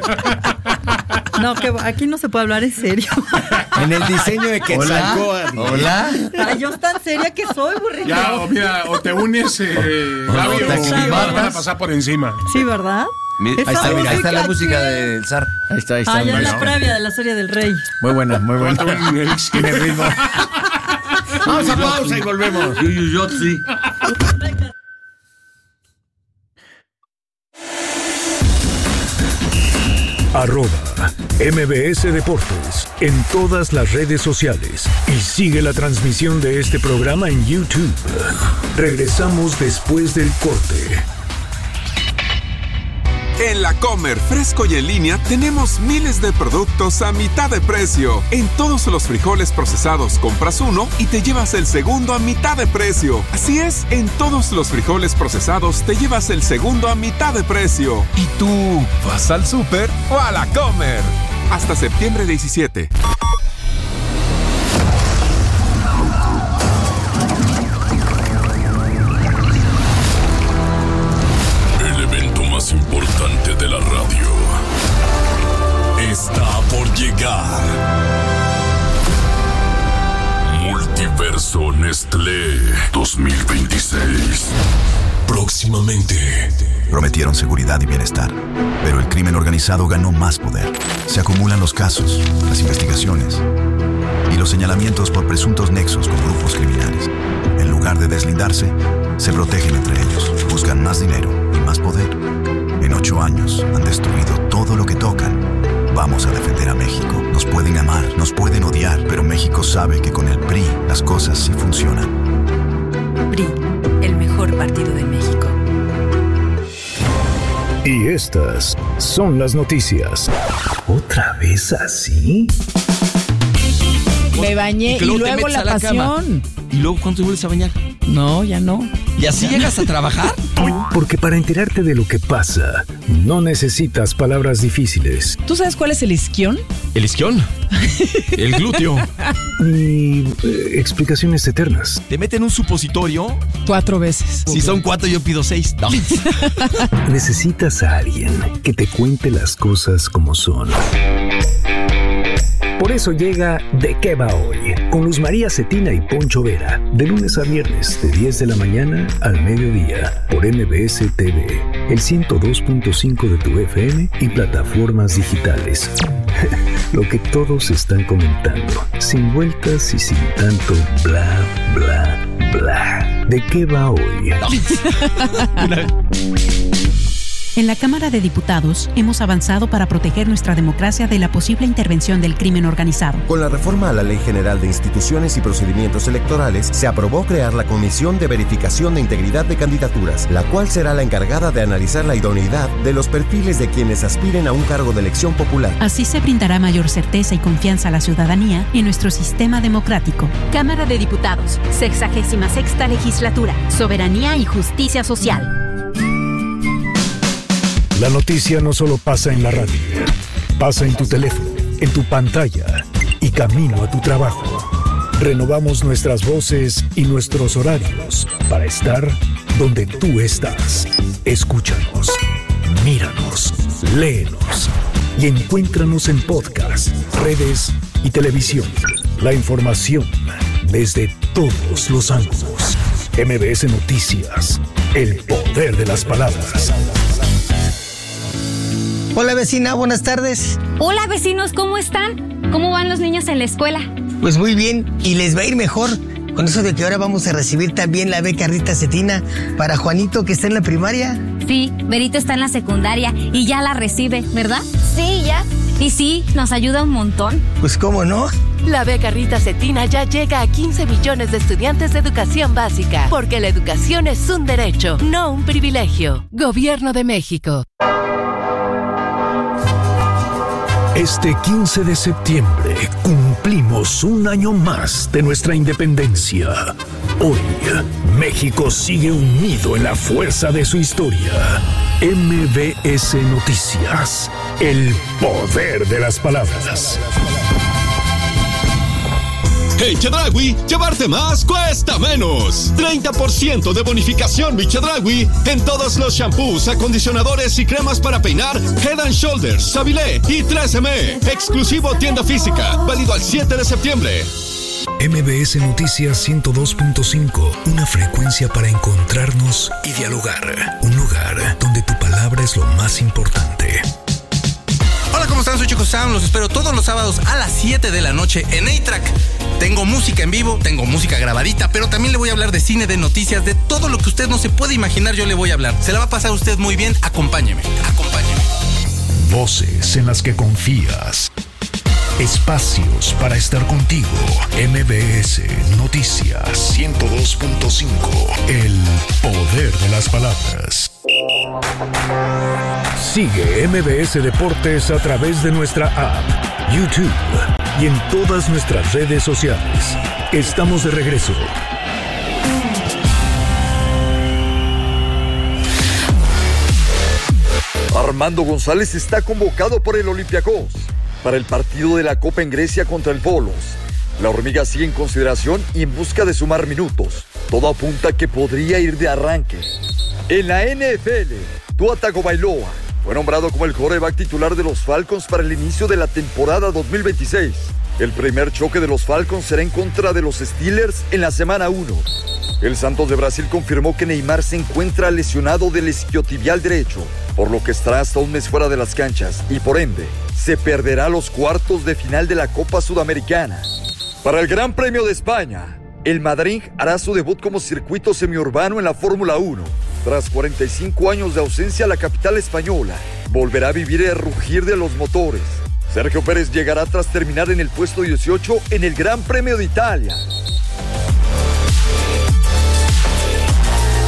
No, que aquí no se puede hablar en serio. En el diseño de Quetzalcóatl. Hola. Ay, yo tan seria que soy, burrito. Ya, o mira, o te unes, eh, Gaby, te o aclimatas. van a pasar por encima. Sí, ¿verdad? Mi- Esa Ahí está, mira, ahí está la música música que- del zar. Ahí está, ahí está. Ah, ya es la ¿no? previa de la serie del rey. Muy buena, muy buena. Falta un elixir. Tiene ritmo. Vamos a pausa y volvemos. Yuyuyotzi. Arroba M B S Deportes en todas las redes sociales y sigue la transmisión de este programa en YouTube. Regresamos después del corte. En La Comer, fresco y en línea, tenemos miles de productos a mitad de precio. En todos los frijoles procesados compras uno y te llevas el segundo a mitad de precio. Así es, en todos los frijoles procesados te llevas el segundo a mitad de precio. ¿Y tú vas al súper o a La Comer? Hasta septiembre diecisiete. El evento más importante de la radio está por llegar. Multiverso Nestlé dos mil veintiséis. Próximamente. Prometieron seguridad y bienestar, pero el crimen organizado ganó más poder. Se acumulan los casos, las investigaciones y los señalamientos por presuntos nexos con grupos criminales. En lugar de deslindarse, se protegen entre ellos, buscan más dinero y más poder. En ocho años han destruido todo lo que tocan. Vamos a defender a México. Nos pueden amar, nos pueden odiar, pero México sabe que con el P R I las cosas sí funcionan. P R I, el mejor partido de México. Y estas son las noticias. ¿Otra vez así? Me bañé y, y luego la, la pasión. ¿Y luego cuándo te vuelves a bañar? No, ya no. ¿Y así llegas a trabajar? Porque para enterarte de lo que pasa, no necesitas palabras difíciles. ¿Tú sabes cuál es el isquión? ¿El isquión? El glúteo. Ni eh, explicaciones eternas. ¿Te meten un supositorio? Cuatro veces. Si son cuatro, yo pido seis. No. Necesitas a alguien que te cuente las cosas como son. Por eso llega ¿De qué va hoy? Con Luz María Cetina y Poncho Vera, de lunes a viernes, de diez de la mañana al mediodía, por M B S T V, el ciento dos punto cinco de tu F M y plataformas digitales. Lo que todos están comentando, sin vueltas y sin tanto bla, bla, bla. ¿De qué va hoy? En la Cámara de Diputados hemos avanzado para proteger nuestra democracia de la posible intervención del crimen organizado. Con la reforma a la Ley General de Instituciones y Procedimientos Electorales, se aprobó crear la Comisión de Verificación de Integridad de Candidaturas, la cual será la encargada de analizar la idoneidad de los perfiles de quienes aspiren a un cargo de elección popular. Así se brindará mayor certeza y confianza a la ciudadanía en nuestro sistema democrático. Cámara de Diputados, sexagésima sexta legislatura, Soberanía y Justicia Social. La noticia no solo pasa en la radio, pasa en tu teléfono, en tu pantalla y camino a tu trabajo. Renovamos nuestras voces y nuestros horarios para estar donde tú estás. Escúchanos, míranos, léenos y encuéntranos en podcast, redes y televisión. La información desde todos los ángulos. M B S Noticias, el poder de las palabras. Hola vecina, buenas tardes. Hola vecinos, ¿cómo están? ¿Cómo van los niños en la escuela? Pues muy bien, y les va a ir mejor con eso de que ahora vamos a recibir también la beca Rita Cetina para Juanito, que está en la primaria. Sí, Berito está en la secundaria y ya la recibe, ¿verdad? Sí, ya. Y sí, nos ayuda un montón. Pues cómo no. La beca Rita Cetina ya llega a quince millones de estudiantes de educación básica, porque la educación es un derecho, no un privilegio. Gobierno de México. Este quince de septiembre cumplimos un año más de nuestra independencia. Hoy, México sigue unido en la fuerza de su historia. M B S Noticias, el poder de las palabras. En Chedraui, llevarte más cuesta menos. treinta por ciento de bonificación mi Chedraui en todos los shampoos, acondicionadores y cremas para peinar Head and Shoulders, Savilé y tres eme. Exclusivo tienda física, válido al siete de septiembre. M B S Noticias ciento dos punto cinco, una frecuencia para encontrarnos y dialogar. Un lugar donde tu palabra es lo más importante. Hola, ¿cómo están? Soy Chico Sound. Los espero todos los sábados a las siete de la noche en A-Track. Tengo música en vivo, tengo música grabadita, pero también le voy a hablar de cine, de noticias, de todo lo que usted no se puede imaginar, yo le voy a hablar. Se la va a pasar usted muy bien. Acompáñeme, acompáñeme. Voces en las que confías. Espacios para estar contigo. M B S Noticias ciento dos punto cinco. El poder de las palabras. Sigue M B S Deportes a través de nuestra app, YouTube y en todas nuestras redes sociales. Estamos de regreso. Armando González está convocado por el Olympiacos para el partido de la Copa en Grecia contra el Volos. La hormiga sigue en consideración y en busca de sumar minutos. Todo apunta que podría ir de arranque. En la N F L, Tua Tagovailoa fue nombrado como el quarterback titular de los Falcons para el inicio de la temporada dos mil veintiséis. El primer choque de los Falcons será en contra de los Steelers en la semana uno. El Santos de Brasil confirmó que Neymar se encuentra lesionado del isquiotibial derecho, por lo que estará hasta un mes fuera de las canchas y por ende se perderá los cuartos de final de la Copa Sudamericana. Para el Gran Premio de España, el Madrid hará su debut como circuito semiurbano en la Fórmula uno. Tras cuarenta y cinco años de ausencia, la capital española volverá a vivir el rugir de los motores. Sergio Pérez llegará tras terminar en el puesto dieciocho en el Gran Premio de Italia.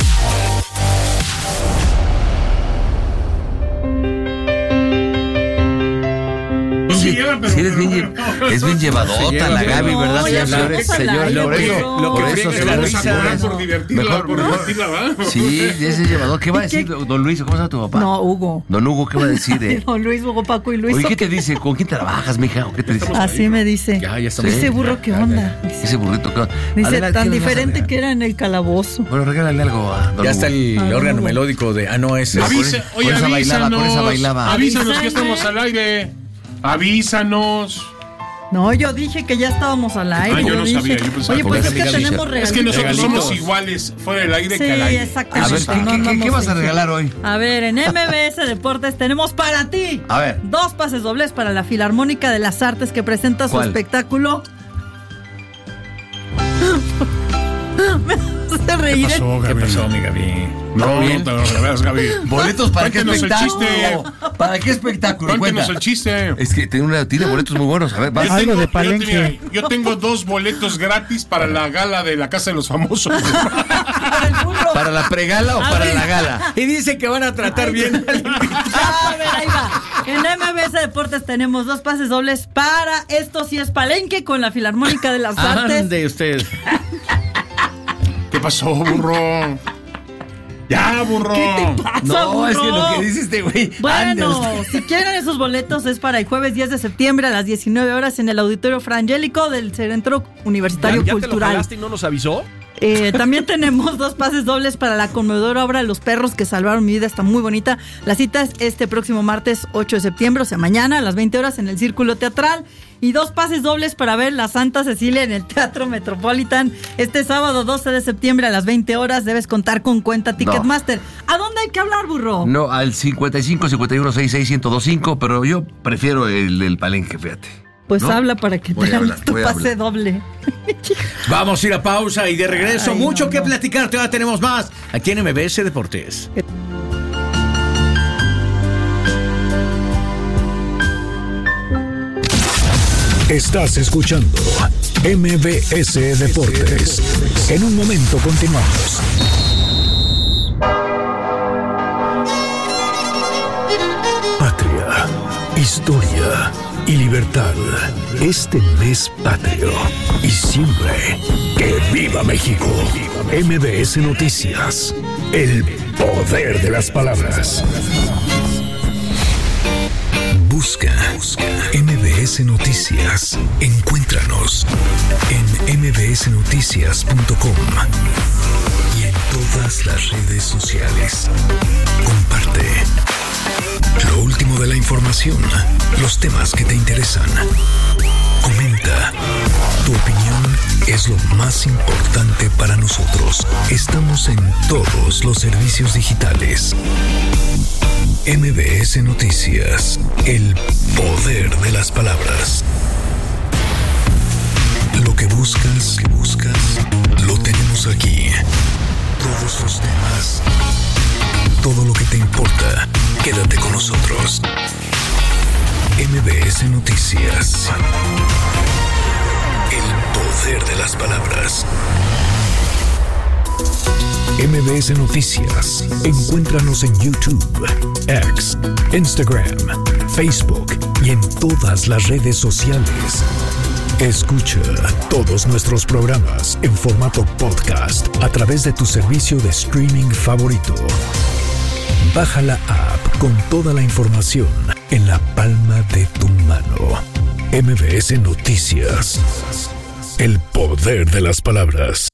se lleva, pero, sí eres pero, bien, pero, es bien llevadota lleva, la pero Gaby, no, ¿verdad, ya señores? estamos al Señores, aire, por eso, pero- Lo que por friega eso, es la señores, risa. Por, por divertirla, Mejor- por mejor- divertirla, ¿va? Sí, ese es llevador. ¿Qué va a decir don Luis? ¿Cómo se llama tu papá? No, Hugo. Don Hugo, ¿qué va a decir? Eh? Don Luis, Hugo, Paco y Luis. Oye, ¿qué te dice? ¿Con quién trabajas, mija? ¿O qué te dice? Así me dice. Ya, ya estamos. Ese burro, ¿qué onda? Dice, Ese burrito que... dice, Adelante, tan ¿qué le vas a diferente regalar? que era en el calabozo. Bueno, regálale algo a don Ya está Hugo. el Ah, órgano no. melódico de. Ah, no, ese. Avisa, Con oye, esa bailaba, con esa avísanos. bailaba. Avísanos que Avísame. estamos al aire. Avísanos. No, yo dije que ya estábamos al aire. Ah, yo no dije. sabía, yo pensaba Oye, que pues ya es que había tenemos dicho. regalitos. Es que nosotros Regalitos. somos iguales fuera del aire Sí, que al aire. A exactamente. ver, ¿qué, No qué- qué- andamos qué vas a en- regalar hoy? A ver, en M B S Deportes tenemos para ti A ver. dos pases dobles para la Filarmónica de las Artes que presenta su ¿Cuál? espectáculo. Me hace reír. ¿Qué pasó, ¿Qué Gaby? pasó, mi Gaby? No, bien? no te lo veas, Gaby. ¿Boletos para qué Cuéntenos el espectáculo? chiste. ¿Para qué espectáculo? Cuéntenos Cuenta. el chiste. Es que tiene, una, tiene boletos muy buenos. A ver, va. Yo Algo tengo- de yo Palenque. tenía- Yo tengo dos boletos gratis para la gala de la Casa de los Famosos. ¿Para la pregala o A para ver. la gala? Y dice que van a tratar bien al A ver, ahí va. En M B S Deportes tenemos dos pases dobles para Esto sí es Palenque con la Filarmónica de las Artes. Ande usted. ¿Qué pasó, burro? Ya, burro. ¿Qué te pasa, No, burro? es que lo que dice este güey. ande Bueno, usted. si quieren esos boletos es para el jueves diez de septiembre a las diecinueve horas en el Auditorio Frangélico del Centro Universitario ¿Ya, ya te lo Cultural. jalaste y no nos avisó? Eh, también tenemos dos pases dobles para la conmovedora obra Los perros que salvaron mi vida, está muy bonita. La cita es este próximo martes ocho de septiembre, o sea, mañana a las veinte horas en el Círculo Teatral. Y dos pases dobles para ver La Santa Cecilia en el Teatro Metropolitan este sábado doce de septiembre a las veinte horas. Debes contar con cuenta Ticketmaster. ¿A dónde hay que hablar, burro? No, al cincuenta y cinco, cincuenta y uno, sesenta y seis, ciento veinticinco, pero yo prefiero el, el Palenque, fíjate. Pues ¿No? habla para que Voy te a hagas hablar, tu voy a pase hablar. doble. Vamos a ir a pausa y de regreso. Ay, mucho no, que no. platicar. Todavía tenemos más aquí en M B S Deportes. Estás escuchando M B S Deportes. En un momento continuamos. Patria, historia y libertad. Este mes patrio y siempre que viva México. M B S Noticias. El poder de las palabras. Busca, busca M B S Noticias. Encuéntranos en m b s noticias punto com y en todas las redes sociales. Comparte lo último de la información, los temas que te interesan. Comenta. Tu opinión es lo más importante para nosotros. Estamos en todos los servicios digitales. M B S Noticias, el poder de las palabras. Lo que buscas, que buscas, lo tenemos aquí. Todos los temas, todo lo que te importa, quédate con nosotros. M B S Noticias, el poder de las palabras. M B S Noticias. Encuéntranos en YouTube, X, Instagram, Facebook y en todas las redes sociales. Escucha todos nuestros programas en formato podcast a través de tu servicio de streaming favorito. Baja la app con toda la información en la palma de tu mano. M B S Noticias. El poder de las palabras.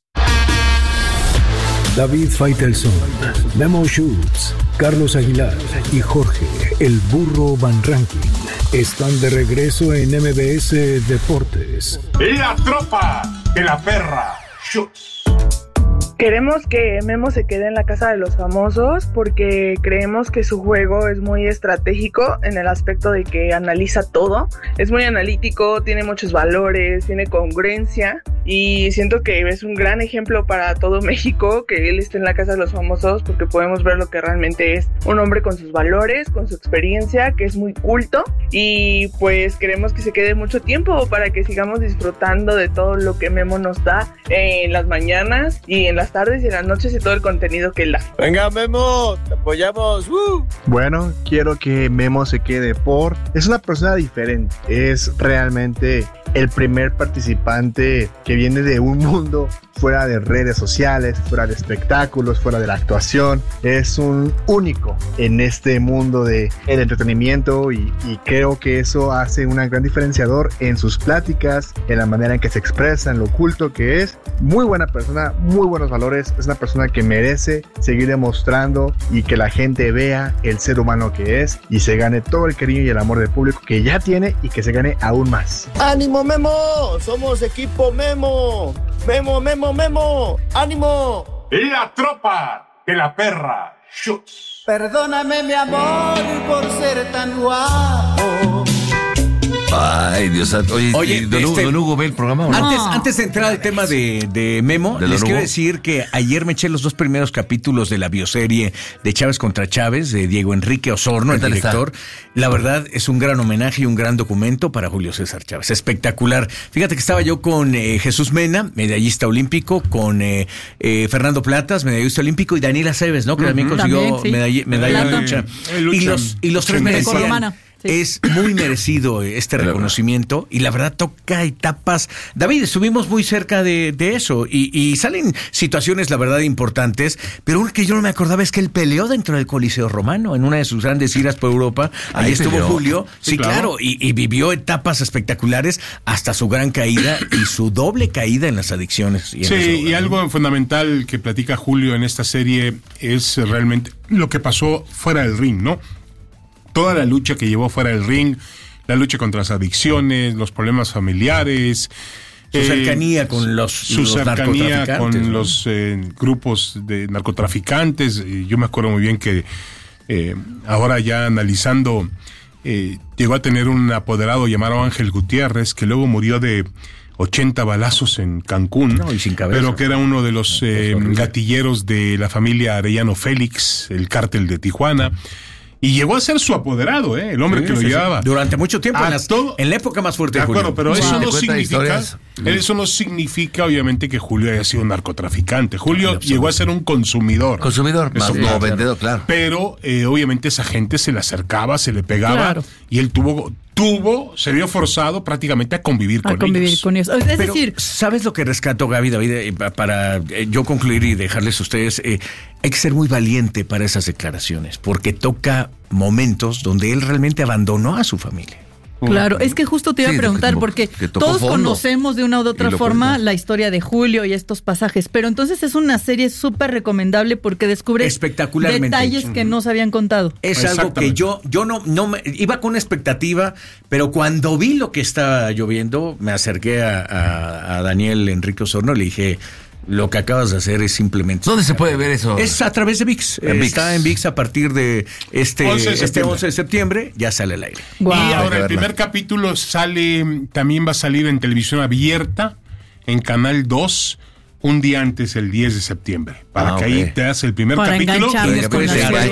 David Faitelson, Memo Schutz, Carlos Aguilar y Jorge El Burro Van Ranking están de regreso en M B S Deportes. La tropa de la perra. Schutz. Queremos que Memo se quede en la Casa de los Famosos porque creemos que su juego es muy estratégico en el aspecto de que analiza todo. Es muy analítico, tiene muchos valores, tiene congruencia y siento que es un gran ejemplo para todo México que él esté en la Casa de los Famosos porque podemos ver lo que realmente es un hombre con sus valores, con su experiencia, que es muy culto y pues queremos que se quede mucho tiempo para que sigamos disfrutando de todo lo que Memo nos da en las mañanas y en las tardes y en las noches y todo el contenido que él da. Venga, Memo, te apoyamos. ¡Uh! Bueno, quiero que Memo se quede por... Es una persona diferente, es realmente el primer participante que viene de un mundo fuera de redes sociales, fuera de espectáculos, fuera de la actuación. Es un único en este mundo del entretenimiento y, y creo que eso hace un gran diferenciador en sus pláticas, en la manera en que se expresa, en lo culto que es. Muy buena persona, muy buenos valores. Es una persona que merece seguir demostrando y que la gente vea el ser humano que es y se gane todo el cariño y el amor del público que ya tiene y que se gane aún más. ¡Ánimo, Memo! ¡Somos equipo Memo! ¡Memo, Memo, Memo! ¡Ánimo! La tropa de la perra Schutz. Perdóname, mi amor, por ser tan guapo. Ay, Dios santo. Oye, Oye don, este, Hugo, don Hugo, ¿ve el programa o no? Antes, antes de entrar al tema de, de Memo, ¿De les don quiero Hugo? decir que ayer me eché los dos primeros capítulos de la bioserie de Chávez contra Chávez, de Diego Enrique Osorno, el ¿Qué tal director. está? La verdad, es un gran homenaje y un gran documento para Julio César Chávez. Espectacular. Fíjate que estaba yo con eh, Jesús Mena, medallista olímpico, con eh, eh, Fernando Platas, medallista olímpico, y Daniel Aceves, ¿no? Que uh-huh. también consiguió También, sí. medalla, medalla de lucha. Eh, lucha. Y los, y los tres Sí, merecían. Sí. Es muy merecido este reconocimiento y la verdad toca etapas. David, estuvimos muy cerca de, de eso y, y salen situaciones, la verdad, importantes, pero una que yo no me acordaba es que él peleó dentro del Coliseo Romano en una de sus grandes giras por Europa. Ahí, Ahí estuvo peleó. Julio, sí, sí claro, claro y, y vivió etapas espectaculares hasta su gran caída y su doble caída en las adicciones. Y sí, y algo fundamental que platica Julio en esta serie es realmente lo que pasó fuera del ring, ¿no? Toda la lucha que llevó fuera del ring, la lucha contra las adicciones, los problemas familiares. Su eh, cercanía con los Su los cercanía con ¿no? los eh, grupos de narcotraficantes. Yo me acuerdo muy bien que eh, ahora ya analizando, eh, llegó a tener un apoderado llamado Ángel Gutiérrez, que luego murió de ochenta balazos en Cancún, no, y sin cabeza. Pero que era uno de los eh, gatilleros de la familia Arellano Félix, el cártel de Tijuana. Y llegó a ser su apoderado, ¿eh? El hombre sí, que lo sí, llevaba. Sí. Durante mucho tiempo, en, las, todo, en la época más fuerte de, de acuerdo, Julio. Pero eso wow. no significa, eso no significa, obviamente, que Julio haya sido un narcotraficante. Julio sí, llegó a ser un consumidor. Consumidor, más no vendedor, claro. Pero, eh, obviamente, esa gente se le acercaba, se le pegaba, claro. y él tuvo... tuvo, se vio forzado prácticamente a convivir a con convivir ellos. con ellos. Es Pero, decir, ¿sabes lo que rescato, Gaby, David? Eh, para eh, yo concluir y dejarles a ustedes, eh, hay que ser muy valiente para esas declaraciones, porque toca momentos donde él realmente abandonó a su familia. Claro, es que justo te iba sí, a preguntar, porque todos fondo. conocemos de una u otra forma la historia de Julio y estos pasajes, pero entonces es una serie súper recomendable porque descubre detalles que no se habían contado. Es algo que yo yo no, no me, iba con expectativa, pero cuando vi lo que estaba lloviendo, me acerqué a, a, a Daniel Enrique Osorno y le dije... Lo que acabas de hacer es simplemente... ¿Dónde se puede ver eso? Es a través de ViX. En Está ViX. en ViX a partir de este once de, este once de septiembre. Ya sale al aire. Wow. Y ahora el primer capítulo sale, también va a salir en televisión abierta, en Canal dos, un día antes, el diez de septiembre. Para ah, que okay. ahí te das el primer para capítulo. Y después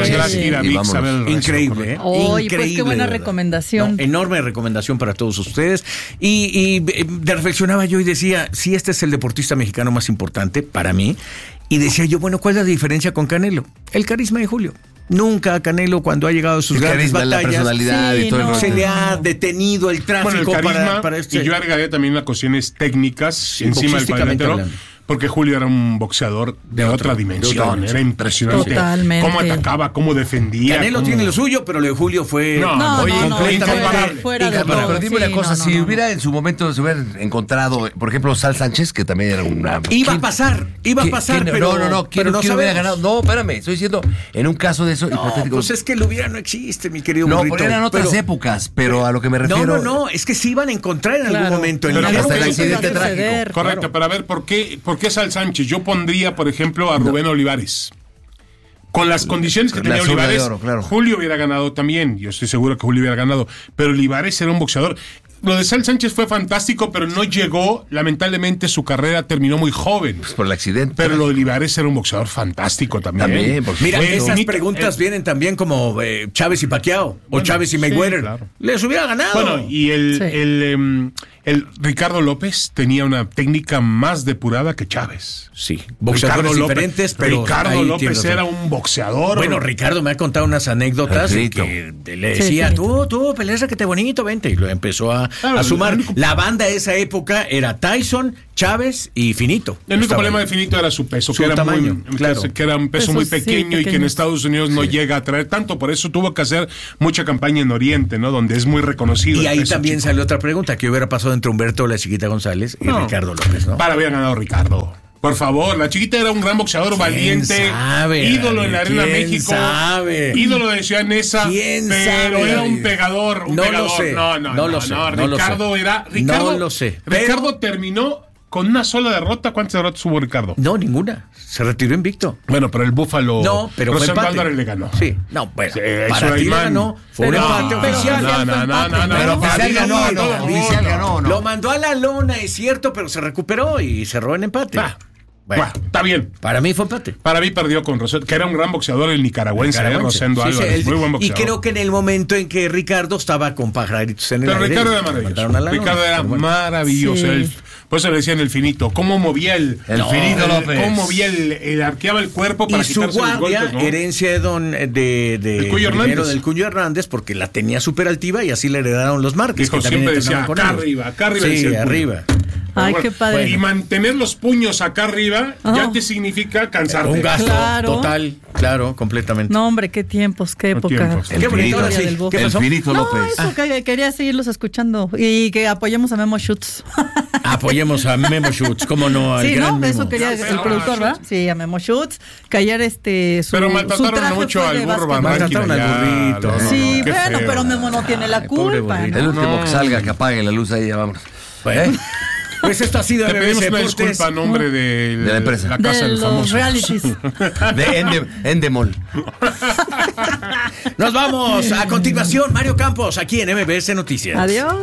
ir a ViX a ver Increíble, ¿eh? Oye, Increíble, pues qué buena recomendación. No, enorme recomendación para todos ustedes. Y, y de reflexionaba yo y decía, si este es el deportista mexicano más importante para mí. Y decía yo, bueno, ¿cuál es la diferencia con Canelo? El carisma de Julio. Nunca a Canelo, cuando ha llegado a sus el grandes carisma, batallas, la personalidad sí, y todo no, el se le ha detenido el tráfico. Bueno, el carisma, para, para este... Y yo agregaría también las cuestiones técnicas sí, encima del cuadrilátero. Porque Julio era un boxeador de, de otra, otra dimensión. De otra era impresionante. Totalmente. Cómo atacaba, cómo defendía. Canelo cómo... tiene lo suyo, pero lo de Julio fue no, no, oye, no, no, completamente fuera de todo. Pero dime sí, una cosa, no, no, si no. hubiera en su momento se hubiera encontrado, por ejemplo, Sal Sánchez, que también era una... Iba a pasar, iba a pasar, ¿quién, pero... No, no, no, ¿quién, pero no ¿quién hubiera ganado? No, espérame, estoy diciendo, en un caso de eso... No, hipotético, pues es que el hubiera no existe, mi querido No, burrito, pero eran otras pero, épocas, pero a lo que me refiero... No, no, no, es que se iban a encontrar en claro, algún momento. En pero el hasta el accidente trágico. Correcto, claro. Para ver, ¿por qué, ¿por qué Sal Sánchez? Yo pondría, por ejemplo, a Rubén no. Olivares. Con las condiciones que tenía Olivares, oro, claro. Julio hubiera ganado también. Yo estoy seguro que Julio hubiera ganado. Pero Olivares era un boxeador. Lo de Sal Sánchez fue fantástico, pero no llegó. Lamentablemente su carrera terminó muy joven. Pues por el accidente. Pero lo de Olivares era un boxeador fantástico también. También Mira, bueno, esas bonito, preguntas eh, vienen también como eh, Chávez y Pacquiao. Bueno, o Chávez y Mayweather. Sí, claro. Les hubiera ganado. Bueno, y el, sí. el, um, el Ricardo López tenía una técnica más depurada que Chávez. Sí, boxeadores Ricardo diferentes, López, pero Ricardo López era un boxeador. Bueno, Ricardo me ha contado unas anécdotas que le decía, sí, sí. tú, tú, peleas que te bonito, vente. Y lo empezó a, claro, a sumar. Único... La banda de esa época era Tyson, Chávez y Finito. El único problema ahí. de Finito era su peso, su que, era tamaño, muy, claro. que era un peso, peso muy pequeño sí, y que en Estados Unidos sí. no llega a traer tanto. Por eso tuvo que hacer mucha campaña en Oriente, ¿no? Donde es muy reconocido. Y ahí también chico. salió otra pregunta, ¿qué hubiera pasado entre Humberto la Chiquita González y no. Ricardo López, ¿no? Para haber ganado Ricardo. Por favor, la Chiquita era un gran boxeador valiente, sabe, ídolo en la Arena ¿quién México, sabe? ídolo de Ciudad Neza, ¿Quién pero sabe, era un pegador, un no pegador. Lo sé, no, no, no, no, lo sé, no, no Ricardo lo sé. era, Ricardo, no lo sé. Ricardo pero... terminó con una sola derrota. ¿Cuántas derrotas hubo Ricardo? No, ninguna. Se retiró invicto. Bueno, pero el Búfalo. No, pero fue empate. Álvarez le ganó. Sí, no, bueno. Sí, para ti le ganó. Fue un empate oficial. No, no, no, no, no. Pero oficial ganó, no, oficial ganó. Lo mandó a la lona, es cierto, pero se recuperó y cerró en empate. Ah. Bueno, bueno, está bien. Para mí fue empate. Para mí perdió con Rosendo, que era un gran boxeador, el nicaragüense, el nicaragüense. Eh, Rosendo sí, Álvarez, sí, el, muy buen boxeador. Y creo que en el momento en que Ricardo estaba con pajaritos en el Pero aire, Ricardo era maravilloso. Ricardo era bueno. maravilloso. Sí. El, por eso le decían el finito. ¿Cómo movía el, el no, finito López? ¿Cómo movía el, el arqueaba el cuerpo para y quitarse su guardia, los golpes, ¿no? Herencia de don de, de el Cuyo primero del Cuyo Hernández, porque la tenía súper altiva y así le heredaron los Márquez. Dijo, que siempre decía acá arriba, acá arriba. Sí, arriba. Ay, bueno, qué padre. Y mantener los puños acá arriba oh. ya te significa cansarte. Un gasto claro. total, claro, completamente. No, hombre, qué tiempos, qué época. Qué bonito, sí. del ¿Qué pasó? El Finito no, López. eso, que quería seguirlos escuchando y que apoyemos a Memo Schutz. Apoyemos a Memo Schutz, cómo no, al sí, gran no, Memo. eso quería el productor, ¿verdad? Sí, a Memo Schutz, que ayer este su Pero maltrataron mucho al burro Maltrataron al burrito. Sí, bueno, pero Memo no tiene la culpa. El último que salga, que apague la luz ahí, ya vámonos. Bueno. Pues esto ha sido Te pedimos una disculpa a nombre de, de la empresa. La casa de del los famoso. realities. De Ende, Endemol. Nos vamos. A continuación, Mario Campos, aquí en M B S Noticias. Adiós.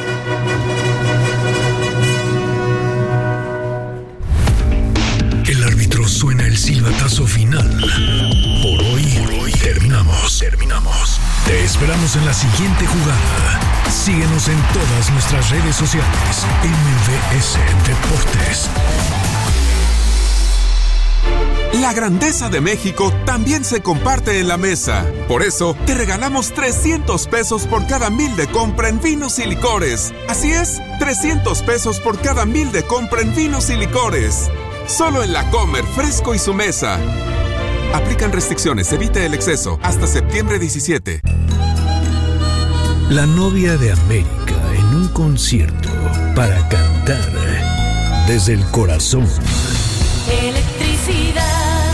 El árbitro suena el silbatazo final. Por hoy, por hoy terminamos. Terminamos. Te esperamos en la siguiente jugada. Síguenos en todas nuestras redes sociales. M V S Deportes. La grandeza de México también se comparte en la mesa. Por eso, te regalamos trescientos pesos por cada mil de compra en vinos y licores. Así es, trescientos pesos por cada mil de compra en vinos y licores. Solo en La Comer, Fresco y Su Mesa. Aplican restricciones, evite el exceso. Hasta septiembre diecisiete. La novia de América en un concierto para cantar desde el corazón. Electricidad,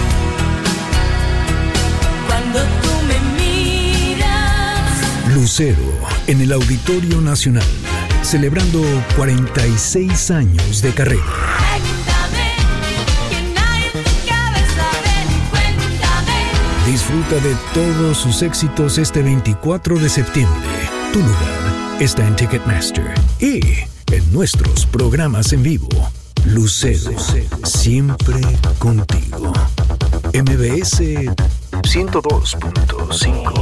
cuando tú me miras. Lucero en el Auditorio Nacional, celebrando cuarenta y seis años de carrera. Cuéntame, que nadie te cabe saber, cuéntame. Disfruta de todos sus éxitos este veinticuatro de septiembre. Tu lugar está en Ticketmaster y en nuestros programas en vivo. Lucero, siempre contigo. M B S ciento dos punto cinco.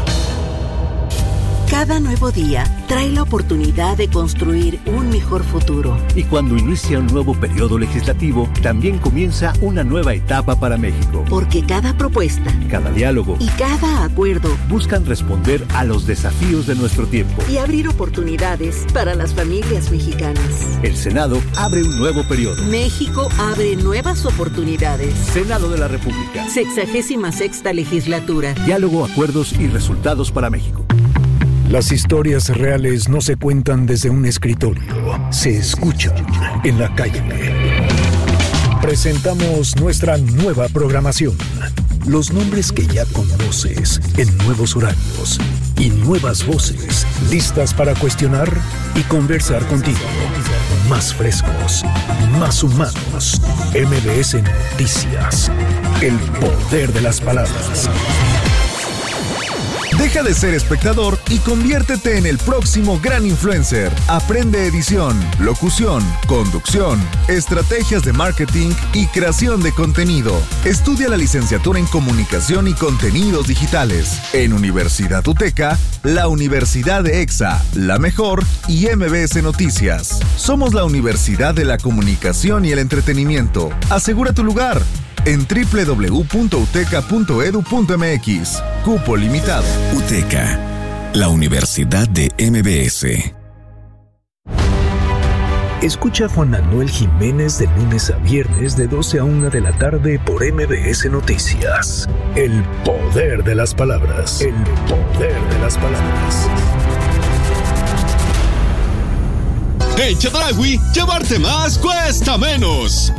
Cada nuevo día trae la oportunidad de construir un mejor futuro. Y cuando inicia un nuevo periodo legislativo, también comienza una nueva etapa para México. Porque cada propuesta, cada diálogo y cada acuerdo buscan responder a los desafíos de nuestro tiempo y abrir oportunidades para las familias mexicanas. El Senado abre un nuevo periodo. México abre nuevas oportunidades. Senado de la República. Sexagésima sexta legislatura. Diálogo, acuerdos y resultados para México. Las historias reales no se cuentan desde un escritorio, se escuchan en la calle. Presentamos nuestra nueva programación. Los nombres que ya conoces en nuevos horarios y nuevas voces listas para cuestionar y conversar contigo. Más frescos, más humanos. M B S Noticias. El poder de las palabras. Deja de ser espectador y conviértete en el próximo gran influencer. Aprende edición, locución, conducción, estrategias de marketing y creación de contenido. Estudia la licenciatura en Comunicación y Contenidos Digitales. En Universidad UTECA, la Universidad de EXA, La Mejor y M B S Noticias. Somos la Universidad de la Comunicación y el Entretenimiento. Asegura tu lugar en doble u doble u doble u punto uteca punto edu punto eme equis. Cupo limitado. UTECA, la Universidad de M B S. Escucha a Juan Manuel Jiménez de lunes a viernes de doce a una de la tarde por M B S Noticias. El poder de las palabras. El poder de las palabras. En Chedraui, llevarte más cuesta menos.